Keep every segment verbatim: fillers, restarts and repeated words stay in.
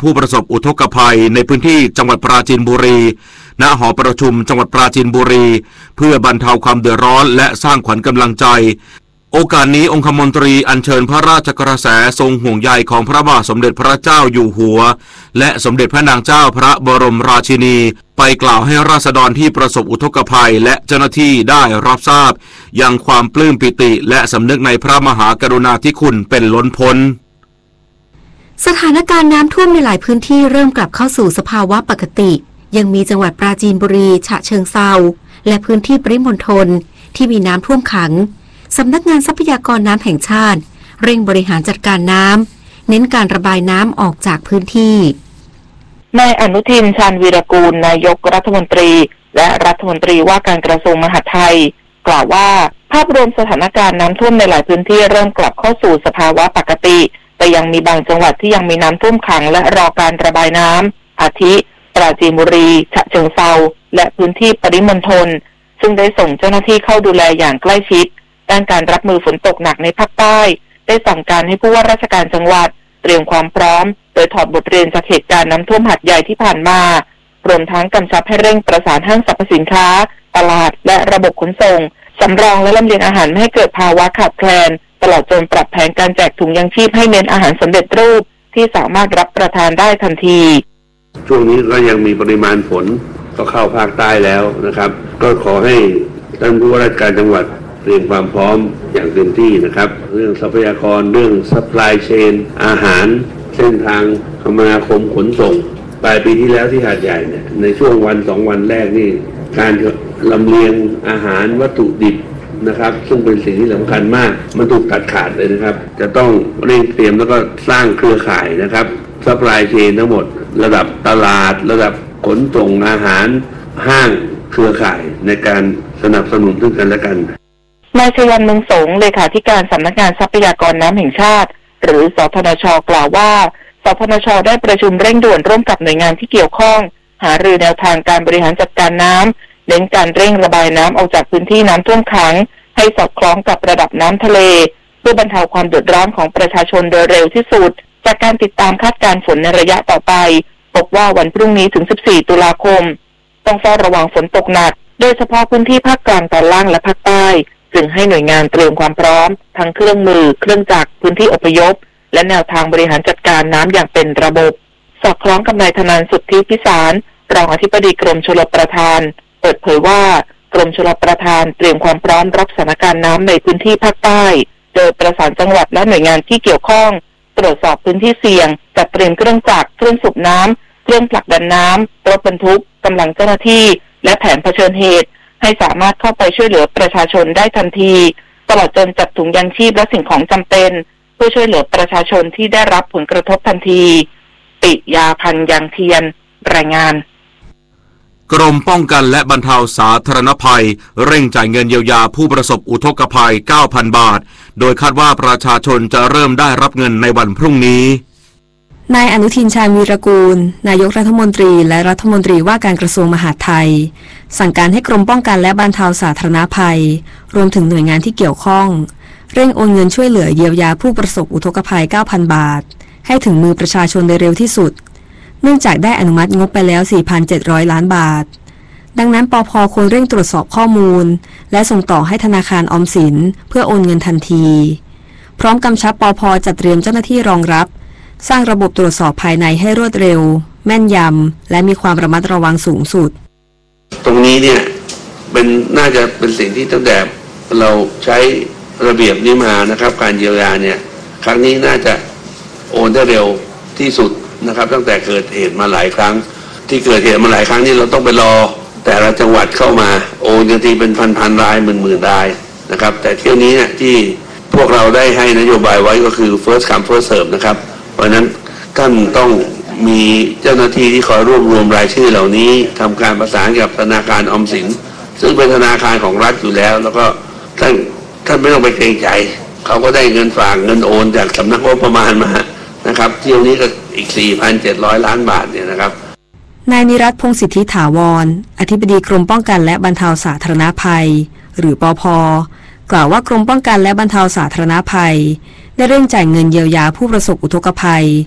ผู้ประสบอุทกภัยในพื้นที่จังหวัดปราจีนบุรีณหอประชุมจังหวัดปราจีนบุรีเพื่อบรรเทาความเดือดร้อนและสร้างขวัญกำลังใจโอกาสนี้องคมนตรีอัญเชิญพระราชกระแสทรงห่วงใยของพระบาทสมเด็จพระเจ้าอยู่หัวและสมเด็จพระนางเจ้าพระบรมราชินีไปกล่าวให้ราษฎรที่ประสบอุทกภัยและเจ้าหน้าที่ได้รับทราบยังความปลื้มปิติและสำนึกในพระมหากรุณาธิคุณเป็นล้นพ้นสถานการณ์น้ำท่วมในหลายพื้นที่เริ่มกลับเข้าสู่สภาวะปกติยังมีจังหวัดปราจีนบุรีฉะเชิงเทราและพื้นที่ปริมณฑลที่มีน้ำท่วมขังสำนักงานทรัพยากรน้ำแห่งชาติเร่งบริหารจัดการน้ำเน้นการระบายน้ำออกจากพื้นที่นายอนุทินชาญวีรกูลนายกรัฐมนตรีและรัฐมนตรีว่าการกระทรวงมหาดไทยกล่าวว่าภาพรวมสถานการณ์น้ำท่วมในหลายพื้นที่เริ่มกลับเข้าสู่สภาวะปกติแต่ยังมีบางจังหวัดที่ยังมีน้ำท่วมขังและรอการระบายน้ำอาทิปราจีนบุรีฉะเชิงเทราและพื้นที่ปริมณฑลซึ่งได้ส่งเจ้าหน้าที่เข้าดูแลอย่างใกล้ชิดด้านการรับมือฝนตกหนักในภาคใต้ได้สั่งการให้ผู้ว่าราชการจังหวัดเตรียมความพร้อมโดยถอดบทเรียนจากเหตุการณ์น้ำท่วมหาดใหญ่ที่ผ่านมารวมทั้งกำชับให้เร่งประสานห้างสรรพสินค้าตลาดและระบบขนส่งสำรองและลำเลียงอาหารไม่ให้เกิดภาวะขาดแคลนตลอดจนปรับแผนการแจกถุงยังชีพให้เน้นอาหารสำเร็จรูปที่สามารถรับประทานได้ทันทีช่วงนี้ก็ยังมีปริมาณฝนก็เข้าภาคใต้แล้วนะครับก็ขอให้ท่านผู้ว่าราชการจังหวัดเตรียมความพร้อมอย่างเต็มที่นะครับเรื่องทรัพยากรเรื่อง supply chain อาหารเส้นทางคมนาคมขนส่งปลายปีที่แล้วที่หาดใหญ่เนี่ยในช่วงวันสองวันแรกนี่การลำเลียงอาหารวัตถุดิบนะครับซึ่งเป็นสิ่งที่สำคัญมากมันถูกตัดขาดเลยนะครับจะต้องเร่งเตรียมแล้วก็สร้างเครือข่ายนะครับ supply chain ทั้งหมดระดับตลาดระดับขนส่งอาหารห้างเครือข่ายในการสนับสนุนซึ่งกันและกันนายชยัน เมืองสงเลขาธิการสำนักงานทรัพยากรน้ำแห่งชาติหรือสทนช.กล่าวว่าสทนช.ได้ประชุมเร่งด่วนร่วมกับหน่วยงานที่เกี่ยวข้องหารือแนวทางการบริหารจัดการน้ำเน้นการเร่งระบายน้ำออกจากพื้นที่น้ำท่วมขังให้สอดคล้องกับระดับน้ำทะเลเพื่อบรรเทาความเดือดร้อนของประชาชนโดยเร็วที่สุดจากการติดตามคาดการณ์ฝนในระยะต่อไปพบว่าวันพรุ่งนี้ถึงสิบสี่ตุลาคมต้องเฝ้าระวังฝนตกหนักโดยเฉพาะพื้นที่ภาคกลางตอนล่างและภาคใต้จึงให้หน่วยงานเตรียมความพร้อมทั้งเครื่องมือเครื่องจักรพื้นที่อพยพและแนวทางบริหารจัดการน้ำอย่างเป็นระบบสอดคล้องกับนายธนานสุทธิพิสารรองอธิบดีกรมชลประทานเปิดเผยว่ากรมชลประทานเตรียมความพร้อมรับสถานการณ์น้ำในพื้นที่ภาคใต้โดยประสานจังหวัดและหน่วยงานที่เกี่ยวข้องตรวจสอบพื้นที่เสี่ยงจัดเตรียมเครื่องจักรเครื่องสูบน้ำเครื่องผลักดันน้ำรถบรรทุกกำลังเจ้าหน้าที่และแผนเผชิญเหตุให้สามารถเข้าไปช่วยเหลือประชาชนได้ทันทีตลอดจนจัดถุงยังชีพและสิ่งของจำเป็นเพื่อช่วยเหลือประชาชนที่ได้รับผลกระทบทันทีปิยาพันธ์ยังเทียนรายงานกรมป้องกันและบรรเทาสาธารณภัยเร่งจ่ายเงินเยียวยาผู้ประสบอุทกภัย เก้าพัน บาทโดยคาดว่าประชาชนจะเริ่มได้รับเงินในวันพรุ่งนี้นายอนุทินชาญวีรกูลนายกรัฐมนตรีและรัฐมนตรีว่าการกระทรวงมหาดไทยสั่งการให้กรมป้องกันและบรรเทาสาธารณภัยรวมถึงหน่วยงานที่เกี่ยวข้องเร่งโอนเงินช่วยเหลือเยียวยาผู้ประสบอุทกภัย เก้าพัน บาทให้ถึงมือประชาชนโดยเร็วที่สุดเนื่องจากได้อนุมัติงบไปแล้ว สี่พันเจ็ดร้อย ล้านบาทดังนั้นปภ.ควรเร่งตรวจสอบข้อมูลและส่งต่อให้ธนาคารออมสินเพื่อโอนเงินทันทีพร้อมกำชับปภ.จัดเตรียมเจ้าหน้าที่รองรับสร้างระบบตรวจสอบภายในให้รวดเร็วแม่นยำและมีความระมัดระวังสูงสุดตรงนี้เนี่ยเป็นน่าจะเป็นสิ่งที่ตั้งแต่เราใช้ระเบียบนี้มานะครับการเยียวยาเนี่ยครั้งนี้น่าจะโอนได้เร็วที่สุดนะครับตั้งแต่เกิดเหตุมาหลายครั้งที่เกิดเหตุมาหลายครั้งนี่เราต้องไปรอแต่ละจังหวัดเข้ามาโอนกันทีเป็นพันๆรายหมื่นๆรายนะครับแต่เที่ยวนี้เนี่ยที่พวกเราได้ให้นโยบายไว้ก็คือ first come first serve นะครับเพราะนั้นท่านต้องมีเจ้าหน้าที่ที่คอยรวบรวมรายชื่อเหล่านี้ทำการประสานกับธนาคารออมสินซึ่งเป็นธนาคารของรัฐอยู่แล้วแล้วก็ท่านท่านไม่ต้องไปเกรงใจเขาก็ได้เงินฝากเงินโอนจากสำนักงบประมาณมานะครับเที่ยวนี้ก็อีก สี่พันเจ็ดร้อย ล้านบาทเนี่ยนะครับนายนิรัตน์พงษ์สิทธิถาวรอธิบดีกรมป้องกันและบรรเทาสาธารณภัยหรือปภ.กล่าวว่ากรมป้องกันและบรรเทาสาธารณภัยได้เร่งจ่ายเงินเยียวยาผู้ประสบอุทกภัย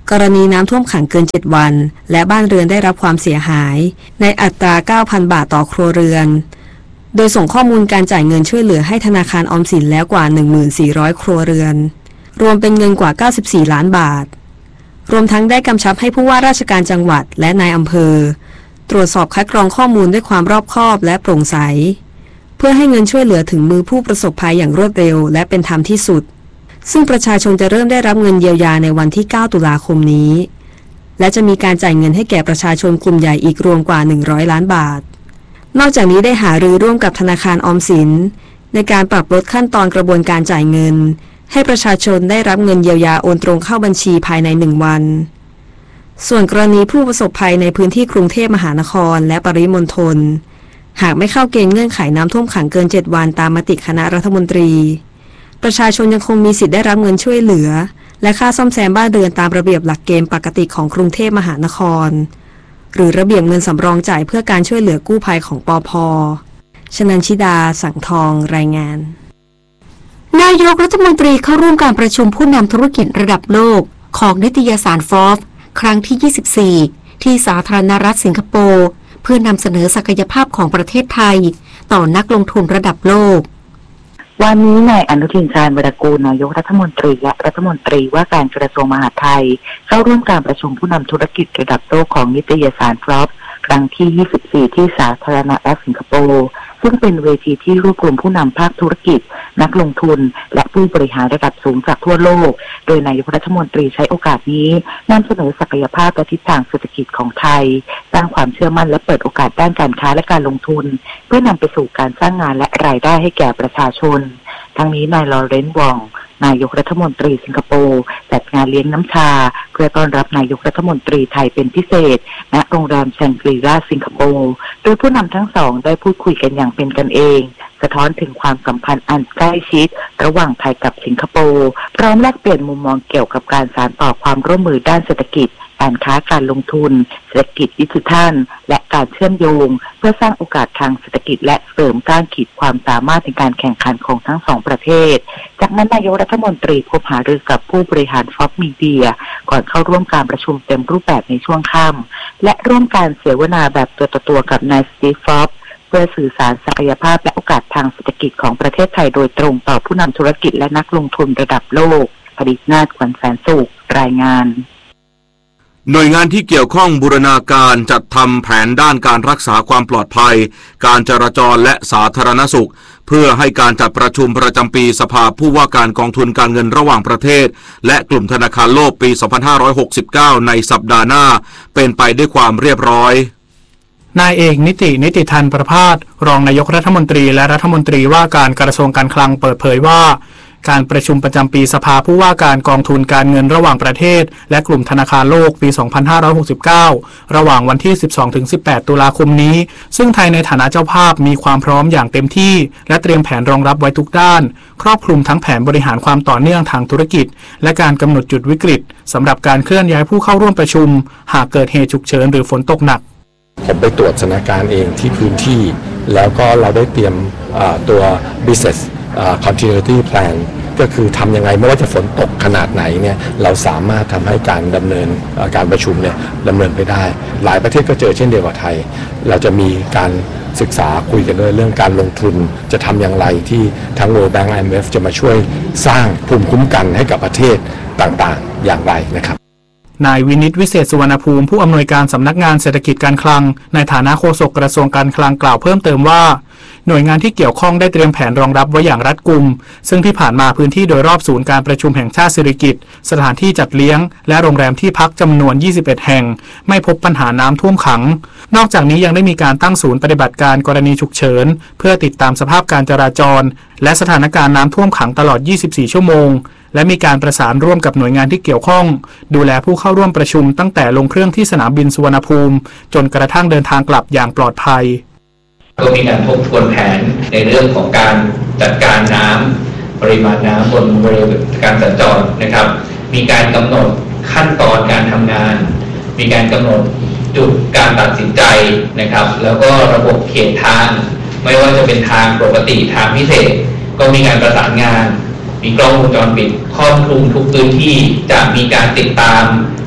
กรณีน้ำท่วมขังเกินเจ็ดวันและบ้านเรือนได้รับความเสียหายในอัตรา เก้าพัน บาทต่อครัวเรือนโดยส่งข้อมูลการจ่ายเงินช่วยเหลือให้ธนาคารออมสินแล้วกว่า หนึ่งพันสี่ร้อย ครัวเรือนรวมเป็นเงินกว่า เก้าสิบสี่ ล้านบาทรวมทั้งได้กำชับให้ผู้ว่าราชการจังหวัดและนายอำเภอตรวจสอบคัดกรองข้อมูลด้วยความรอบคอบและโปร่งใสเพื่อให้เงินช่วยเหลือถึงมือผู้ประสบภัยอย่างรวดเร็วและเป็นธรรมที่สุดซึ่งประชาชนจะเริ่มได้รับเงินเยียวยาในวันที่ เก้า ตุลาคมนี้และจะมีการจ่ายเงินให้แก่ประชาชนกลุ่มใหญ่อีกรวมกว่าหนึ่งร้อยล้านบาทนอกจากนี้ได้หารือร่วมกับธนาคารออมสินในการปรับลดขั้นตอนกระบวนการจ่ายเงินให้ประชาชนได้รับเงินเยียวยาโอนตรงเข้าบัญชีภายในหนึ่งวันส่วนกรณีผู้ประสบภัยในพื้นที่กรุงเทพมหานครและปริมณฑลหากไม่เข้าเกณฑ์เงื่อนไขน้ำท่วมขังเกินเจ็ดวันตามมติคณะรัฐมนตรีประชาชนยังคงมีสิทธิ์ได้รับเงินช่วยเหลือและค่าซ่อมแซมบ้านเรือนตามระเบียบหลักเกณฑ์ปกติของกรุงเทพมหานครหรือระเบียบเงินสำรองจ่ายเพื่อการช่วยเหลือกู้ภัยของปภ.ชนันชิดาสังทองรายงานนายกรัฐมนตรีเข้าร่วมการประชุมผู้นำธุรกิจระดับโลกของนิตยสาร Forbes ครั้งที่ ยี่สิบสี่ ที่สาธารณรัฐสิงคโปร์เพื่อนำเสนอศักยภาพของประเทศไทยต่อนักลงทุนระดับโลกวันนี้นายอนุทินชาญวีรกูลนายกรัฐมนตรีและรัฐมนตรีว่าการกระทรวงมหาดไทยเข้าร่วมการประชุมผู้นำธุรกิจระดับโลกของนิตยสาร Forbes ครั้งที่ ยี่สิบสี่ ที่สาธารณรัฐสิงคโปร์ซึ่งเป็นเวทีที่รวบรวมผู้นำภาคธุรกิจนักลงทุนและผู้บริหารระดับสูงจากทั่วโลกโดยนายกรัฐมนตรีใช้โอกาสนี้นำเสนอศักยภาพและทิศทางเศรษฐกิจของไทยสร้างความเชื่อมั่นและเปิดโอกาสด้านการค้าและการลงทุนเพื่อนำไปสู่การสร้างงานและรายได้ให้แก่ประชาชนทั้งนี้นายลอเรนซ์ วองนายกรัฐมนตรีสิงคโปร์จัดงานเลี้ยงน้ำชาเพื่อต้อนรับนายกรัฐมนตรีไทยเป็นพิเศษณโรงแรมแชงกรีลาสิงคโปร์โดยผู้นำทั้งสองได้พูดคุยกันอย่างเป็นกันเองสะท้อนถึงความสัมพันธ์อันใกล้ชิดระหว่างไทยกับสิงคโปร์พร้อมแลกเปลี่ยนมุมมองเกี่ยวกับการสานต่อความร่วมมือด้านเศรษฐกิจการค้าการลงทุนเศรษฐกิจดิจิทัลและการเชื่อมโยงเพื่อสร้างโอกาสทางเศรษฐกิจและเสริมการขีดความสามารถในการแข่งขันของทั้งสองประเทศจากนั้นนายกรัฐมนตรีพบหารือกับผู้บริหาร Forbes Media ก่อนเข้าร่วมการประชุมเต็มรูปแบบในช่วงค่ำและร่วมการเสวนาแบบตัวต่อตัวกับนายสตีฟ ฟอบส์เพื่อสื่อสารศักยภาพและโอกาสทางเศรษฐกิจของประเทศไทยโดยตรงต่อผู้นำธุรกิจและนักลงทุนระดับโลกผลิตนาถ ขวัญแสนสุขรายงานหน่วยงานที่เกี่ยวข้องบูรณาการจัดทำแผนด้านการรักษาความปลอดภัยการจราจรและสาธารณสุขเพื่อให้การจัดประชุมประจำปีสภาผู้ว่าการกองทุนการเงินระหว่างประเทศและกลุ่มธนาคารโลกปี สองพันห้าร้อยหกสิบเก้า ในสัปดาห์หน้าเป็นไปด้วยความเรียบร้อยนายเอกนิตินิติธันประภาสรองนายกรัฐมนตรีและรัฐมนตรีว่าการกระทรวงการคลังเปิดเผยว่าการประชุมประจำปีสภาผู้ว่าการกองทุนการเงินระหว่างประเทศและกลุ่มธนาคารโลกปี สองพันห้าร้อยหกสิบเก้า ระหว่างวันที่ สิบสองถึงสิบแปด ตุลาคมนี้ซึ่งไทยในฐานะเจ้าภาพมีความพร้อมอย่างเต็มที่และเตรียมแผนรองรับไว้ทุกด้านครอบคลุมทั้งแผนบริหารความต่อเนื่องทางธุรกิจและการกำหนดจุดวิกฤตสำหรับการเคลื่อนย้ายผู้เข้าร่วมประชุมหากเกิดเหตุฉุกเฉินหรือฝนตกหนักผมไปตรวจสถานการณ์เองที่พื้นที่แล้วก็เราได้เตรียมตัว business continuity plan ก็คือทำยังไงไม่ว่าจะฝนตกขนาดไหนเนี่ยเราสามารถทำให้การดำเนินการประชุมเนี่ยดำเนินไปได้หลายประเทศก็เจอเช่นเดียวกับไทยเราจะมีการศึกษาคุยกันด้วยเรื่องการลงทุนจะทำอย่างไรที่ทั้ง World Bank ไอ เอ็ม เอฟ จะมาช่วยสร้างภูมิคุ้มกันให้กับประเทศต่างๆอย่างไรนะครับนายวินิตวิเศษสุวรรณภูมิผู้อำนวยการสำนักงานเศรษฐกิจการคลังในฐานะโฆษกกระทรวงการคลังกล่าวเพิ่มเติมว่าหน่วยงานที่เกี่ยวข้องได้เตรียมแผนรองรับไว้อย่างรัดกุมซึ่งที่ผ่านมาพื้นที่โดยรอบศูนย์การประชุมแห่งชาติสิริกิติ์สถานที่จัดเลี้ยงและโรงแรมที่พักจำนวนยี่สิบเอ็ดแห่งไม่พบปัญหาน้ำท่วมขังนอกจากนี้ยังได้มีการตั้งศูนย์ปฏิบัติการกรณีฉุกเฉินเพื่อติดตามสภาพการจราจรและสถานการณ์น้ำท่วมขังตลอดยี่สิบสี่ชั่วโมงและมีการประสานร่วมกับหน่วยงานที่เกี่ยวข้องดูแลผู้เข้าร่วมประชุมตั้งแต่ลงเครื่องที่สนามบินสุวรรณภูมิจนกระทั่งเดินทางกลับอย่างปลอดภัยก็มีการทบทวนแผนในเรื่องของการจัดการน้ำปริมาณน้ำบนบริเวณการสัญจรนะครับมีการกำหนดขั้นตอนการทำงานมีการกำหนดจุดการตัดสินใจนะครับแล้วก็ระบบเขตทางไม่ว่าจะเป็นทางปกติทางพิเศษก็มีการประสานงานมีกล้องวงจรปิดครอบคลุมทุกพื้นที่จะมีการติดตาม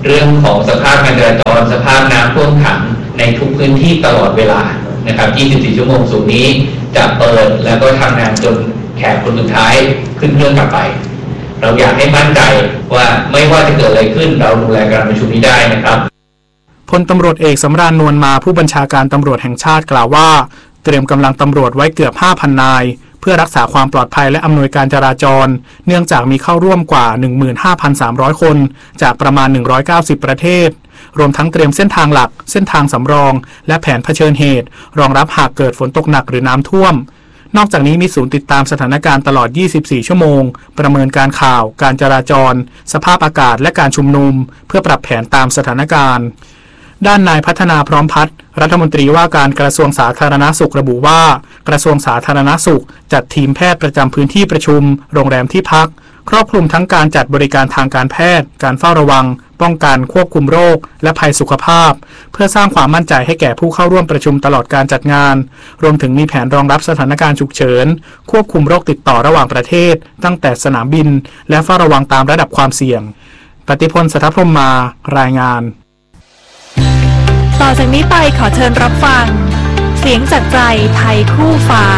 เรื่องของสภาพการจราจรสภาพน้ำท่วมขังในทุกพื้นที่ตลอดเวลานะครับยี่สิบสี่ชั่วโมงศูนย์นี้จะเปิดแล้วก็ทำงานจนแขกคนสุดท้ายขึ้นเครื่องกลับไปเราอยากให้มั่นใจว่าไม่ว่าจะเกิดอะไรขึ้นเราดูแลการประชุมนี้ได้นะครับพลตำรวจเอกสำราญนวลมาผู้บัญชาการตำรวจแห่งชาติกล่าวว่าเตรียมกำลังตำรวจไว้เกือบ ห้าพัน นายเพื่อรักษาความปลอดภัยและอำนวยการจราจรเนื่องจากมีเข้าร่วมกว่า หนึ่งหมื่นห้าพันสามร้อย คนจากประมาณหนึ่งร้อยเก้าสิบประเทศรวมทั้งเตรียมเส้นทางหลักเส้นทางสำรองและแผนเผชิญเหตุรองรับหากเกิดฝนตกหนักหรือน้ำท่วมนอกจากนี้มีศูนย์ติดตามสถานการณ์ตลอดยี่สิบสี่ชั่วโมงประเมินการข่าวการจราจรสภาพอากาศและการชุมนุมเพื่อปรับแผนตามสถานการณ์ด้านนายพัฒนาพร้อมพัฒน์รัฐมนตรีว่าการกระทรวงสาธารณสุขระบุว่ากระทรวงสาธารณสุขจัดทีมแพทย์ประจำพื้นที่ประชุมโรงแรมที่พักครอบคลุมทั้งการจัดบริการทางการแพทย์การเฝ้าระวังป้องกันควบคุมโรคและภัยสุขภาพเพื่อสร้างความมั่นใจให้แก่ผู้เข้าร่วมประชุมตลอดการจัดงานรวมถึงมีแผนรองรับสถานการณ์ฉุกเฉินควบคุมโรคติดต่อระหว่างประเทศตั้งแต่สนามบินและเฝ้าระวังตามระดับความเสี่ยงปฏิพล สัทธพรหมมารายงานต่อจากนี้ไปขอเชิญรับฟังเสียงจากใจไทยคู่ฟ้า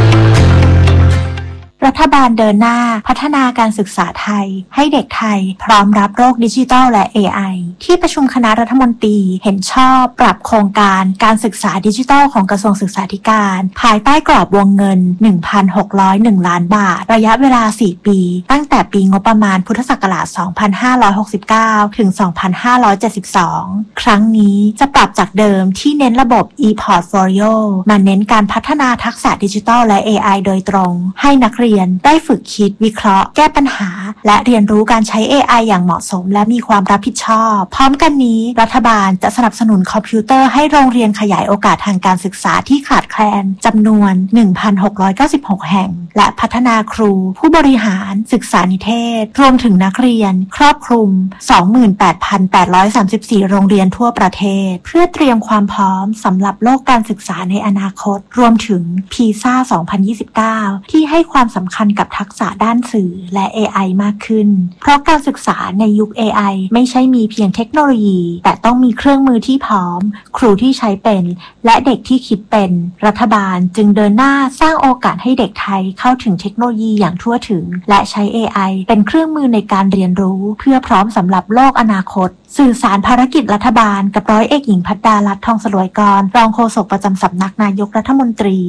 รัฐบาลเดินหน้าพัฒนาการศึกษาไทยให้เด็กไทยพร้อมรับโลกดิจิทัลและ เอ ไอ ที่ประชุมคณะรัฐมนตรีเห็นชอบปรับโครงการการศึกษาดิจิทัลของกระทรวงศึกษาธิการภายใต้กรอบวงเงิน หนึ่งพันหกร้อยเอ็ด ล้านบาทระยะเวลาสี่ปีตั้งแต่ปีงบประมาณพุทธศักราช สองพันห้าร้อยหกสิบเก้า ถึง สองพันห้าร้อยเจ็ดสิบสอง ครั้งนี้จะปรับจากเดิมที่เน้นระบบ e-portfolio มาเน้นการพัฒนาทักษะดิจิทัลและ เอ ไอ โดยตรงให้นักเรียนได้ฝึกคิดวิเคราะห์แก้ปัญหาและเรียนรู้การใช้ เอ ไอ อย่างเหมาะสมและมีความรับผิดชอบพร้อมกันนี้รัฐบาลจะสนับสนุนคอมพิวเตอร์ให้โรงเรียนขยายโอกาสทางการศึกษาที่ขาดแคลนจำนวน หนึ่งพันหกร้อยเก้าสิบหก แห่งและพัฒนาครูผู้บริหารศึกษานิเทศรวมถึงนักเรียนครอบคลุม สองหมื่นแปดพันแปดร้อยสามสิบสี่ โรงเรียนทั่วประเทศเพื่อเตรียมความพร้อมสำหรับโลกการศึกษาในอนาคตรวมถึง พี ซ่า สองพันยี่สิบเก้า ที่ให้ความสำคัญกับทักษะด้านสื่อและ เอ ไอ มากขึ้นเพราะการศึกษาในยุค เอ ไอ ไม่ใช่มีเพียงเทคโนโลยีแต่ต้องมีเครื่องมือที่พร้อมครูที่ใช้เป็นและเด็กที่คิดเป็นรัฐบาลจึงเดินหน้าสร้างโอกาสให้เด็กไทยเข้าถึงเทคโนโลยีอย่างทั่วถึงและใช้ เอ ไอ เป็นเครื่องมือในการเรียนรู้เพื่อพร้อมสำหรับโลกอนาคตสื่อสารภารกิจรัฐบาลกับร้อยเอกหญิงภัทรดาลัตน์ ทองสลวยกรรองโฆษกประจำสำนักนายกรัฐมนตรี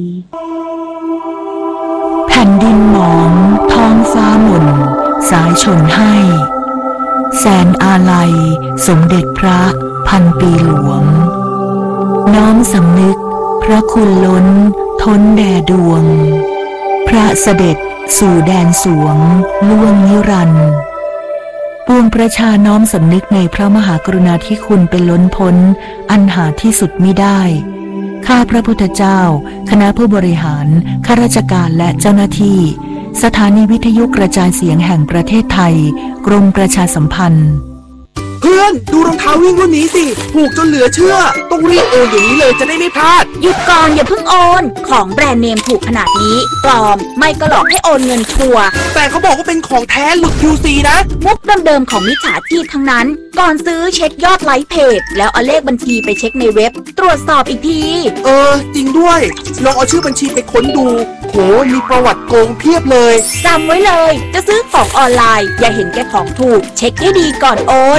แผ่นดินหมองท้องฟ้าหม่นสายชนให้แสนอาลัยสมเด็จพระพันปีหลวงน้อมสำนึกพระคุณล้นท้นแด่ดวงพระเสด็จสู่แดนสวงล่วงนิรันดร์ปวงประชาน้อมสำนึกในพระมหากรุณาธิคุณเป็นล้นพ้นอันหาที่สุดมิได้ข้าพระพุทธเจ้าคณะผู้บริหารข้าราชการและเจ้าหน้าที่สถานีวิทยุกระจายเสียงแห่งประเทศไทยกรมประชาสัมพันธ์เพื่อนดูรองเท้าวิ่งรุ่นนี้สิถูกจนเหลือเชื่อต้องรีบโอนอย่างนี้เลยจะได้ไม่พลาดหยุดก่อนอย่าเพิ่งโอนของแบรนด์เนมถูกขนาดนี้ปลอมไม่ก็หลอกให้โอนเงินชัวร์แต่เขาบอกว่าเป็นของแท้หลุด คิว ซี นะมุกเดิมๆของมิจฉาชีพทั้งนั้นก่อนซื้อเช็คยอดไลค์เพจแล้วเอาเลขบัญชีไปเช็คในเว็บตรวจสอบอีกทีเออจริงด้วยลองเอาชื่อบัญชีไปค้นดูโหมีประวัติโกงเพียบเลยจำไว้เลยจะซื้อของออนไลน์อย่าเห็นแก่ของถูกเช็คให้ดีก่อนโอน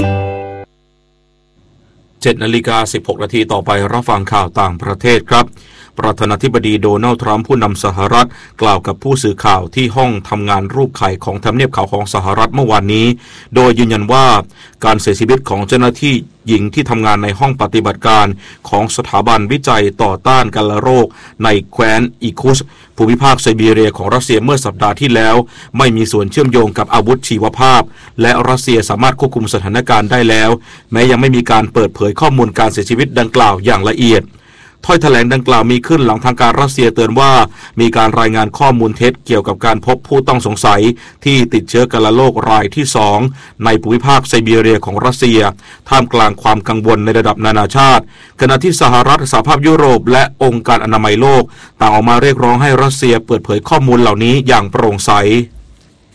เจ็ดนาฬิกาสิบหกนาทีต่อไปรับฟังข่าวต่างประเทศครับประธานาธิบดีโดนัลด์ทรัมป์ผู้นำสหรัฐกล่าวกับผู้สื่อข่าวที่ห้องทำงานรูปไข่ของทำเนียบขาวของสหรัฐเมื่อวานนี้โดยยืนยันว่าการเสียชีวิตของเจ้าหน้าที่หญิงที่ทำงานในห้องปฏิบัติการของสถาบันวิจัยต่อต้านกาฬโรคในแคว้นอิคุสภูมิภาคไซบีเรียของรัสเซียเมื่อสัปดาห์ที่แล้วไม่มีส่วนเชื่อมโยงกับอาวุธชีวภาพและรัสเซียสามารถควบคุมสถานการณ์ได้แล้วแม้ยังไม่มีการเปิดเผยข้อมูลการเสียชีวิตดังกล่าวอย่างละเอียดถ้อยแถลงดังกล่าวมีขึ้นหลังทางการรัสเซียเตือนว่ามีการรายงานข้อมูลเท็จเกี่ยวกับการพบผู้ต้องสงสัยที่ติดเชื้อกาฬโรครายที่สองในภูมิภาคไซบีเรียของรัสเซียท่ามกลางความกังวลในระดับนานาชาติขณะที่สหรัฐสหภาพยุโรปและองค์การอนามัยโลกต่างออกมาเรียกร้องให้รัสเซียเปิดเผยข้อมูลเหล่านี้อย่างโปร่งใส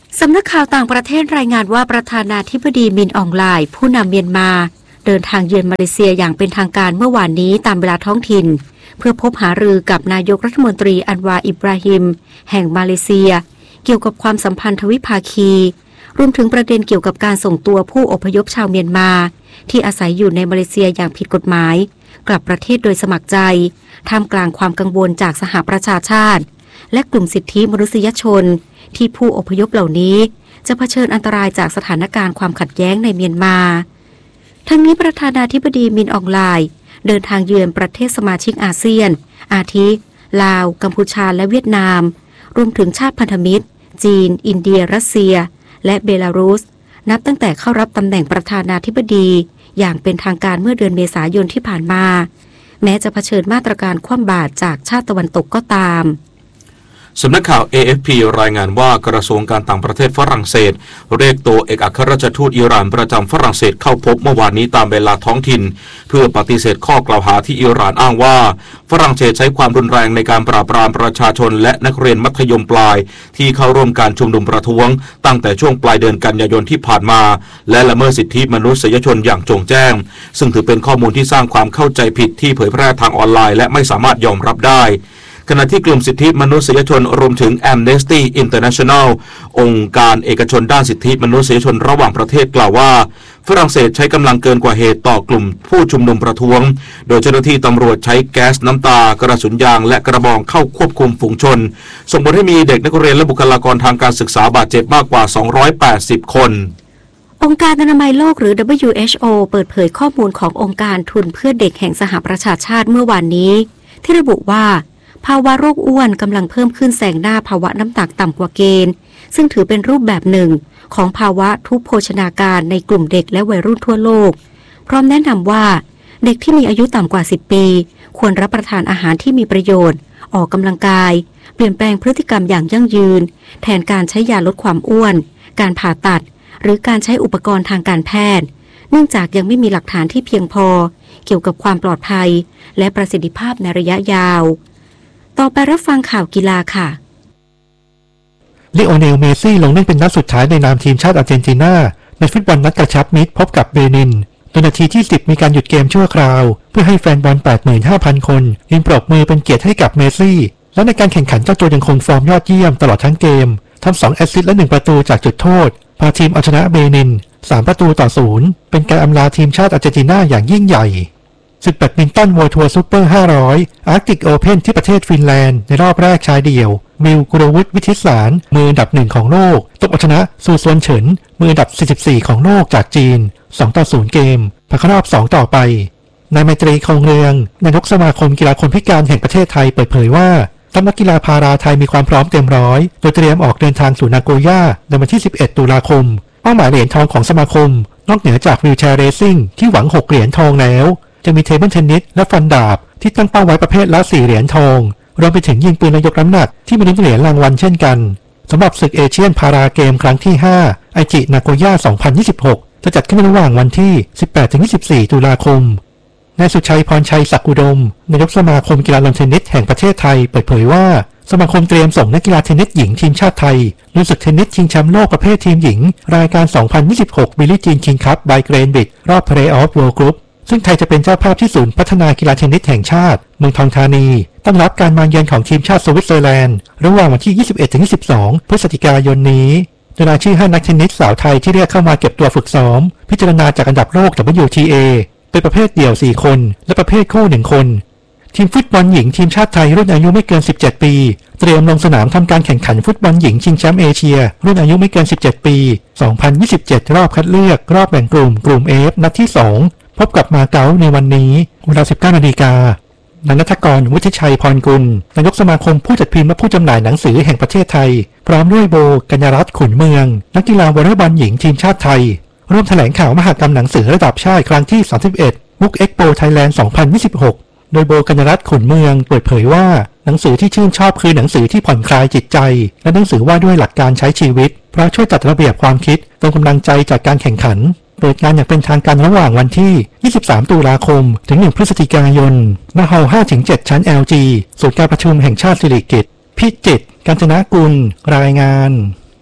สำนักข่าวต่างประเทศรายงานว่าประธานาธิบดีมินอองไลน์ผู้นำเมียนมาเดินทางเยือนมาเลเซียอย่างเป็นทางการเมื่อวานนี้ตามเวลาท้องถิ่นเพื่อพบหารือกับนายกรัฐมนตรีอันวาอิบราฮิมแห่งมาเลเซียเกี่ยวกับความสัมพันธ์ทวิภาคีรวมถึงประเด็นเกี่ยวกับการส่งตัวผู้อพยพชาวเมียนมาที่อาศัยอยู่ในมาเลเซียอย่างผิดกฎหมายกลับประเทศโดยสมัครใจท่ามกลางความกังวลจากสหประชาชาติและกลุ่มสิทธิมนุษยชนที่ผู้อพยพเหล่านี้จะเผชิญอันตรายจากสถานการณ์ความขัดแย้งในเมียนมาทั้งนี้ประธานาธิบดีมินอองไลน์เดินทางเยือนประเทศสมาชิกอาเซียนอาทิลาวกัมพูชาและเวียดนามรวมถึงชาติพันธมิตรจีนอินเดียรัสเซียและเบลารุสนับตั้งแต่เข้ารับตำแหน่งประธานาธิบดีอย่างเป็นทางการเมื่อเดือนเมษายนที่ผ่านมาแม้จะเผชิญมาตรการคว่ำบาตรจากชาติตะวันตกก็ตามสำนักข่าว เอ เอฟ พี รายงานว่ากระทรวงการต่างประเทศฝรั่งเศสเรียกตัวเอกอัครราชทูตอิหร่านประจำฝรั่งเศสเข้าพบเมื่อวานนี้ตามเวลาท้องถิ่นเพื่อปฏิเสธข้อกล่าวหาที่อิหร่านอ้างว่าฝรั่งเศสใช้ความรุนแรงในการปราบปรามประชาชนและนักเรียนมัธยมปลายที่เข้าร่วมการชุมนุมประท้วงตั้งแต่ช่วงปลายเดือนกันยายนที่ผ่านมาและละเมิดสิทธิมนุษยชนอย่างโจ่งแจ้งซึ่งถือเป็นข้อมูลที่สร้างความเข้าใจผิดที่เผยแพร่ทางออนไลน์และไม่สามารถยอมรับได้ขณะที่กลุ่มสิทธิมนุษยชนรวมถึง Amnesty International องค์การเอกชนด้านสิทธิมนุษยชนระหว่างประเทศกล่าวว่าฝรั่งเศสใช้กำลังเกินกว่าเหตุต่อกลุ่มผู้ชุมนุมประท้วงโดยเจ้าหน้าที่ตำรวจใช้แก๊สน้ำตากระสุนยางและกระบองเข้าควบคุมฝูงชนส่งผลให้มีเด็กนักเรียนและบุคลากรทางการศึกษาบาดเจ็บมากกว่าสองร้อยแปดสิบคนองค์การอนามัยโลกหรือ ดับเบิลยู เอช โอ เปิดเผยข้อมูลขององค์การทุนเพื่อเด็กแห่งสหประชาชาติเมื่อวานนี้ที่ระบุว่าภาวะโรคอ้วนกำลังเพิ่มขึ้นแซงหน้าภาวะน้ำหนักต่ำกว่าเกณฑ์ซึ่งถือเป็นรูปแบบหนึ่งของภาวะทุพโภชนาการในกลุ่มเด็กและวัยรุ่นทั่วโลกพร้อมแนะนำว่าเด็กที่มีอายุต่ำกว่าสิบปีควรรับประทานอาหารที่มีประโยชน์ออกกำลังกายเปลี่ยนแปลงพฤติกรรมอย่างยั่งยืนแทนการใช้ยาลดความอ้วนการผ่าตัดหรือการใช้อุปกรณ์ทางการแพทย์เนื่องจากยังไม่มีหลักฐานที่เพียงพอเกี่ยวกับความปลอดภัยและประสิทธิภาพในระยะยาวต่อไปรับฟังข่าวกีฬาค่ะลิโอเนล เมซี่ลงเล่นเป็นนัดสุดท้ายในนามทีมชาติอาร์เจนตินาในฟุตบอลนัดกระชับมิตรพบกับเบนินโดยนาทีที่สิบมีการหยุดเกมชั่วคราวเพื่อให้แฟนบอล แปดหมื่นห้าพัน คนยืนปรบมือเป็นเกียรติให้กับเมซี่และในการแข่งขันเจ้าตัวยังคงฟอร์มยอดเยี่ยมตลอดทั้งเกมทำสองแอสซิสต์และหนึ่งประตูจากจุดโทษพาทีมเอาชนะเบนินสามประตูต่อศูนย์เป็นการอำลาทีมชาติอาร์เจนตินาอย่างยิ่งใหญ่ศึกแบดมินตันเวิลด์ทัวร์ซูเปอร์ห้าร้อยอาร์กติกโอเพ่นที่ประเทศฟินแลนด์ในรอบแรกชายเดี่ยวมิลกุรวุฒิวิทิสารมืออันดับหนึ่งของโลกตบเอาชนะซูซวนเฉินมืออันดับสี่สิบสี่ของโลกจากจีนสองต่อศูนย์เกมผ่านเข้ารอบสองต่อไปนายไมตรีคงเรืองนายกสมาคมกีฬาคนพิการแห่งประเทศไทยเปิดเผยว่าทัพนักกีฬาพาราไทยมีความพร้อมเต็มร้อยโดยเตรียมออกเดินทางสู่นาโกย่าในวันที่สิบเอ็ดตุลาคมเป้าหมายเหรียญทองของสมาคมนอกเหนือจากวีลแชร์เรซิ่งที่หวังหกเหรียญทองแล้วจะมีเทเบิลเทนนิสและฟันดาบที่ตั้งเป้าไว้ประเภทละสี่เหรียญทองรวมไปถึงยิงปืนและยกน้ำหนักที่มีลุ้นเหรียญรางวัลเช่นกันสำหรับศึกเอเชียนพาราเกมครั้งที่ห้าไอจินาโกย่าสองพันยี่สิบหกจะจัดขึ้นระหว่างวันที่สิบแปดถึงยี่สิบสี่ตุลาคมนายสุชัยพรชัยศักดิ์อุดมนายกสมาคมกีฬาลานเทนนิสแห่งประเทศไทยเปิดเผยว่าสมาคมเตรียมส่งนักกีฬาเทนนิสหญิงทีมชาติไทยลุยศึกเทนนิสชิงแชมป์โลกประเภททีมหญิงรายการสองพันยี่สิบหกบิลลี่จีนคิงคัพไบเกรนบิดรอบเพลย์ออฟเวิลด์กรุ๊ปซึ่งไทยจะเป็นเจ้าภาพที่ศูนย์พัฒนากีฬาเทนนิสแห่งชาติเมืองทองธานีต้อนรับการมาเยือนของทีมชาติสวิตเซอร์แลนด์ระหว่างวันที่ ยี่สิบเอ็ดถึงยี่สิบสอง พฤศจิกายนนี้โดยรายชื่อห้านักเทนนิสสาวไทยที่เรียกเข้ามาเก็บตัวฝึกซ้อมพิจารณาจากอันดับโลก ดับเบิลยู ที เอ เป็นประเภทเดี่ยวสี่คนและประเภทคู่หนึ่งคนทีมฟุตบอลหญิงทีมชาติไทยรุ่นอายุไม่เกินสิบเจ็ดปีเตรียมลงสนามทำการแข่งขันฟุตบอลหญิงชิงแชมป์เอเชียรุ่นอายุไม่เกินสิบเจ็ดปีสองพันยี่สิบเจ็ดรอบคัดเลือกรอบแบ่งกลุ่มกลุ่ม F นัดที่สองพบกับมาเก๊าในวันนี้เวลา สิบเก้านาฬิกา นายณัฐกร วุฒิชัยพรกุลนายกสมาคมผู้จัดพิมพ์และผู้จำหน่ายหนังสือแห่งประเทศไทยพร้อมด้วยโบกัญญารัตน์ขุนเมืองนักกีฬาวอลเลย์บอลหญิงทีมชาติไทยร่วมแถลงข่าวมหกรรมหนังสือระดับชาติครั้งที่สามสิบเอ็ดบุ๊กเอ็กโปไทยแลนด์สองพันยี่สิบหกโดยโบกัญญารัตน์ขุนเมืองเปิดเผยว่าหนังสือที่ชื่นชอบคือหนังสือที่ผ่อนคลายจิตใจและหนังสือว่าด้วยหลักการใช้ชีวิตเพราะช่วยจัดระเบียบความคิดเติมกำลังใจจากการแข่งขันเปิดงานอย่างเป็นทางการระหว่างวันที่ยี่สิบสามตุลาคมถึงหนึ่งพฤศจิกายนณฮอลล์ ห้าถึงเจ็ด ชั้น แอล จี ศูนย์การประชุมแห่งชาติสิริกิติ์พิจิตร กาญจนกุลรายงาน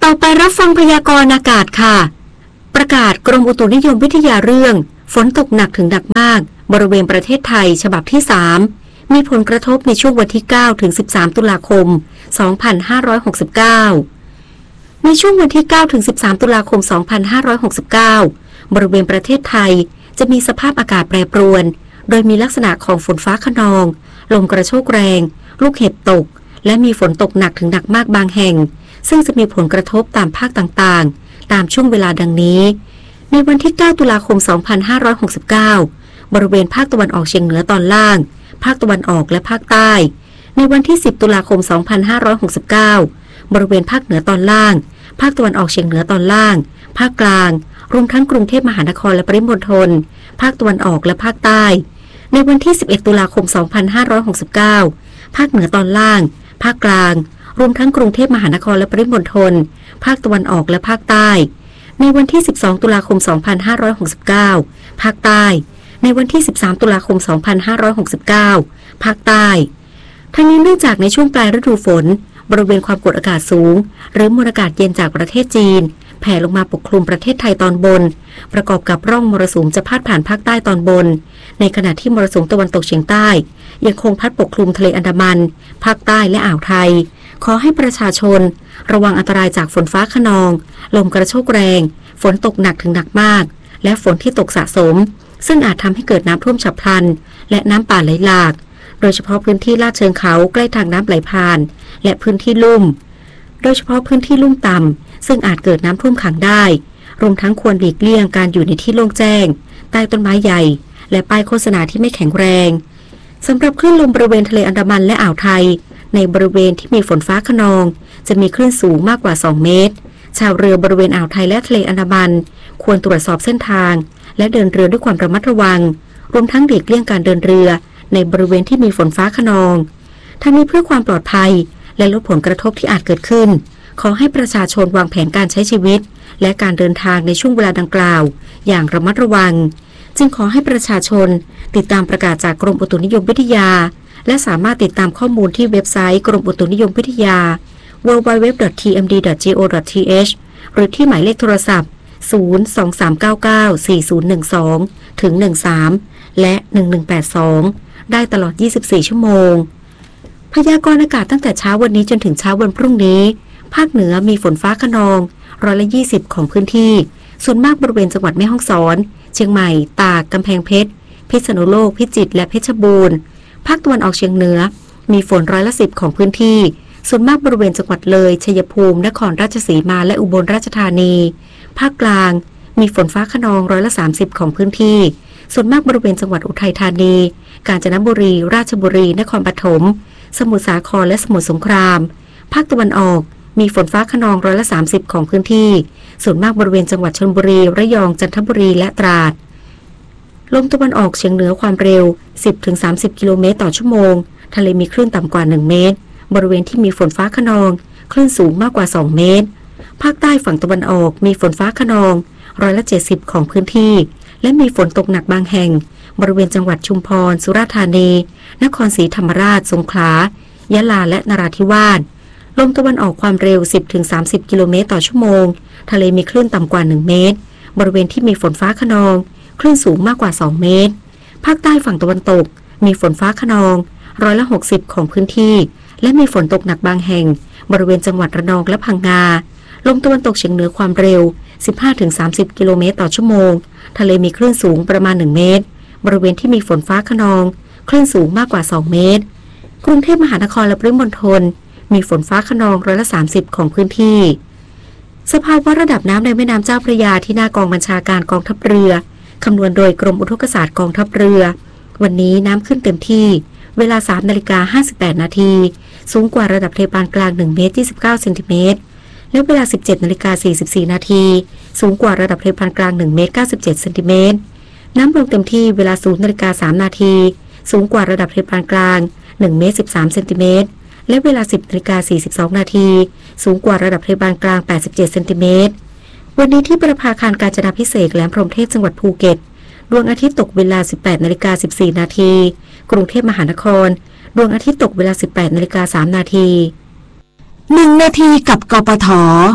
ต่อไปรับฟังพยากรณ์อากาศค่ะประกาศกรมอุตุนิยมวิทยาเรื่องฝนตกหนักถึงหนักมากบริเวณประเทศไทยฉบับที่สามมีผลกระทบในช่วงวันที่เก้าถึงสิบสามตุลาคมสองพันห้าร้อยหกสิบเก้าในช่วงวันที่เก้าถึงสิบสามตุลาคมสองพันห้าร้อยหกสิบเก้าบริเวณประเทศไทยจะมีสภาพอากาศแปรปรวนโดยมีลักษณะของฝนฟ้าคะนองลมกระโชกแรงลูกเห็บตกและมีฝนตกหนักถึงหนักมากบางแห่งซึ่งจะมีผลกระทบตามภาคต่างๆตามช่วงเวลาดังนี้ในวันที่เก้าตุลาคมสองพันห้าร้อยหกสิบเก้าบริเวณภาคตะวันออกเฉียงเหนือตอนล่างภาคตะวันออกและภาคใต้ในวันที่สิบตุลาคมสองพันห้าร้อยหกสิบเก้าบริเวณภาคเหนือตอนล่างภาคตะวันออกเฉียงเหนือตอนล่างภาคกลางรวมทั้งกรุงเทพมหานครและปริมณฑลภาคตะวันออกและภาคใต้ในวันที่สิบเอ็ดตุลาคมสองพันห้าร้อยหกสิบเก้าภาคเหนือตอนล่างภาคกลางรวมทั้งกรุงเทพมหานครและปริมณฑลภาคตะวันออกและภาคใต้ในวันที่สิบสองตุลาคมสองพันห้าร้อยหกสิบเก้าภาคใต้ในวันที่สิบสามตุลาคมสองพันห้าร้อยหกสิบเก้าภาคใต้ทั้งนี้เนื่องจากในช่วงปลายฤดูฝนบริเวณความกดอากาศสูงหรือมวลอากาศเย็นจากประเทศจีนแผ่ลงมาปกคลุมประเทศไทยตอนบนประกอบกับร่องมรสุมจะพาดผ่านภาคใต้ตอนบนในขณะที่มรสุมตะวันตกเฉียงใต้ยังคงพัดปกคลุมทะเลอันดามันภาคใต้และอ่าวไทยขอให้ประชาชนระวังอันตรายจากฝนฟ้าคะนองลมกระโชกแรงฝนตกหนักถึงหนักมากและฝนที่ตกสะสมซึ่งอาจทำให้เกิดน้ำท่วมฉับพลันและน้ำป่าไหลหลากโดยเฉพาะพื้นที่ลาดเชิงเขาใกล้ทางน้ำไหลผ่านและพื้นที่ลุ่มโดยเฉพาะพื้นที่ลุ่มต่ำซึ่งอาจเกิดน้ำท่วมขังได้รวมทั้งควรหลีกเลี่ยงการอยู่ในที่โล่งแจ้งใต้ต้นไม้ใหญ่และป้ายโฆษณาที่ไม่แข็งแรงสำหรับคลื่นลมบริเวณทะเลอันดามันและอ่าวไทยในบริเวณที่มีฝนฟ้าคะนองจะมีคลื่นสูงมากกว่าสองเมตรชาวเรือบริเวณอ่าวไทยและทะเลอันดามันควรตรวจสอบเส้นทางและเดินเรือด้วยความระมัดระวังรวมทั้งหลีกเลี่ยงการเดินเรือในบริเวณที่มีฝนฟ้าคะนองทั้งนี้เพื่อความปลอดภัยและลดผลกระทบที่อาจเกิดขึ้นขอให้ประชาชนวางแผนการใช้ชีวิตและการเดินทางในช่วงเวลาดังกล่าวอย่างระมัดระวังจึงขอให้ประชาชนติดตามประกาศจากกรมอุตุนิยมวิทยาและสามารถติดตามข้อมูลที่เว็บไซต์กรมอุตุนิยมวิทยา ดับเบิลยู ดับเบิลยู ดับเบิลยู ดอท ที เอ็ม ดี ดอท จี โอ ดอท ที เอช หรือที่หมายเลขโทรศัพท์ศูนย์ สอง สาม เก้า เก้า สี่ ศูนย์ หนึ่ง สอง ถึง หนึ่ง สาม และหนึ่ง หนึ่ง แปด สองได้ตลอดยี่สิบสี่ชั่วโมงพยากรณ์อากาศตั้งแต่เช้าวันนี้จนถึงเช้าวันพรุ่งนี้ภาคเหนือมีฝนฟ้าคะนองร้อยละยี่สิบของพื้นที่ส่วนมากบริเวณจังหวัดแม่ฮ่องสอนเชียงใหม่ตากกำแพงเพชรพิษณุโลกพิจิตรและเพชรบูรณ์ภาคตะวันออกเฉียงเหนือมีฝนร้อยละสิบของพื้นที่ส่วนมากบริเวณจังหวัดเลยชัยภูมินครราชสีมาและอุบลราชธานีภาคกลางมีฝนฟ้าคะนองร้อยละสามสิบของพื้นที่ส่วนมากบริเวณจังหวัดอุทัยธานีกาญจนบุรีราชบุรีนครปฐมสมุทรสาครและสมุทรสงครามภาคตะวันออกมีฝนฟ้าคะนองร้อยละสามสิบของพื้นที่ส่วนมากบริเวณจังหวัดชลบุรีระยองจันทบุรีและตราดลมตะวันออกเฉียงเหนือความเร็ว สิบถึงสามสิบ กิโลเมตรต่อชั่วโมงทะเลมีคลื่นต่ำกว่าหนึ่งเมตรบริเวณที่มีฝนฟ้าคะนองคลื่นสูงมากกว่าสองเมตรภาคใต้ฝั่งตะวันออกมีฝนฟ้าคะนองร้อยละเจ็ดสิบของพื้นที่และมีฝนตกหนักบางแห่งบริเวณจังหวัดชุมพรสุราษฎร์ธานีนครศรีธรรมราชสงขลายะลาและนราธิวาสลมตะวันออกความเร็ว สิบถึงสามสิบ กิโลเมตรต่อชั่วโมงทะเลมีคลื่นต่ำกว่าหนึ่งเมตรบริเวณที่มีฝนฟ้าคะนองคลื่นสูงมากกว่าสองเมตรภาคใต้ฝั่งตะวันตกมีฝนฟ้าคะนองร้อยละหกสิบของพื้นที่และมีฝนตกหนักบางแห่งบริเวณจังหวัดระนองและพังงาลมตะวันตกเฉียงเหนือความเร็ว สิบห้าถึงสามสิบ กิโลเมตรต่อชั่วโมงทะเลมีคลื่นสูงประมาณหนึ่งเมตรบริเวณที่มีฝนฟ้าคะนองคลื่นสูงมากกว่าสองเมตรกรุงเทพมหานครและปริมณฑลมีฝนฟ้าคะนองร้อยละสามสิบของพื้นที่สภาวะระดับน้ำในแม่น้ำเจ้าพระยาที่หน้ากองบัญชาการกองทัพเรือคำนวณโดยกรมอุทกศาสตร์กองทัพเรือวันนี้น้ำขึ้นเต็มที่เวลา สามนาฬิกาห้าสิบแปดนาทีสูงกว่าระดับทะเลปานกลางหนึ่งเมตรยี่สิบเก้าเซนติเมตรและเวลา สิบเจ็ดนาฬิกาสี่สิบสี่นาทีสูงกว่าระดับทะเลปานกลางหนึ่งเมตรเก้าสิบเจ็ดเซนติเมตรน้ำลงเต็มที่เวลา ศูนย์นาฬิกาสามนาทีสูงกว่าระดับทะเลปานกลางหนึ่งเมตรสิบสามเซนติเมตรและเวลา สิบนาฬิกาสี่สิบสองนาทีสูงกว่าระดับทะเลปานกลางแปดสิบเจ็ดเซนติเมตรวันนี้ที่ประภาคารกาญจนาภิเษกแหลมพรหมเทพจังหวัดภูเก็ตดวงอาทิตย์ตกเวลา สิบแปดนาฬิกาสิบสี่นาทีกรุงเทพมหานครดวงอาทิตย์ตกเวลา สิบแปดนาฬิกาสามนาทีหนึ่งนาทีกับกปท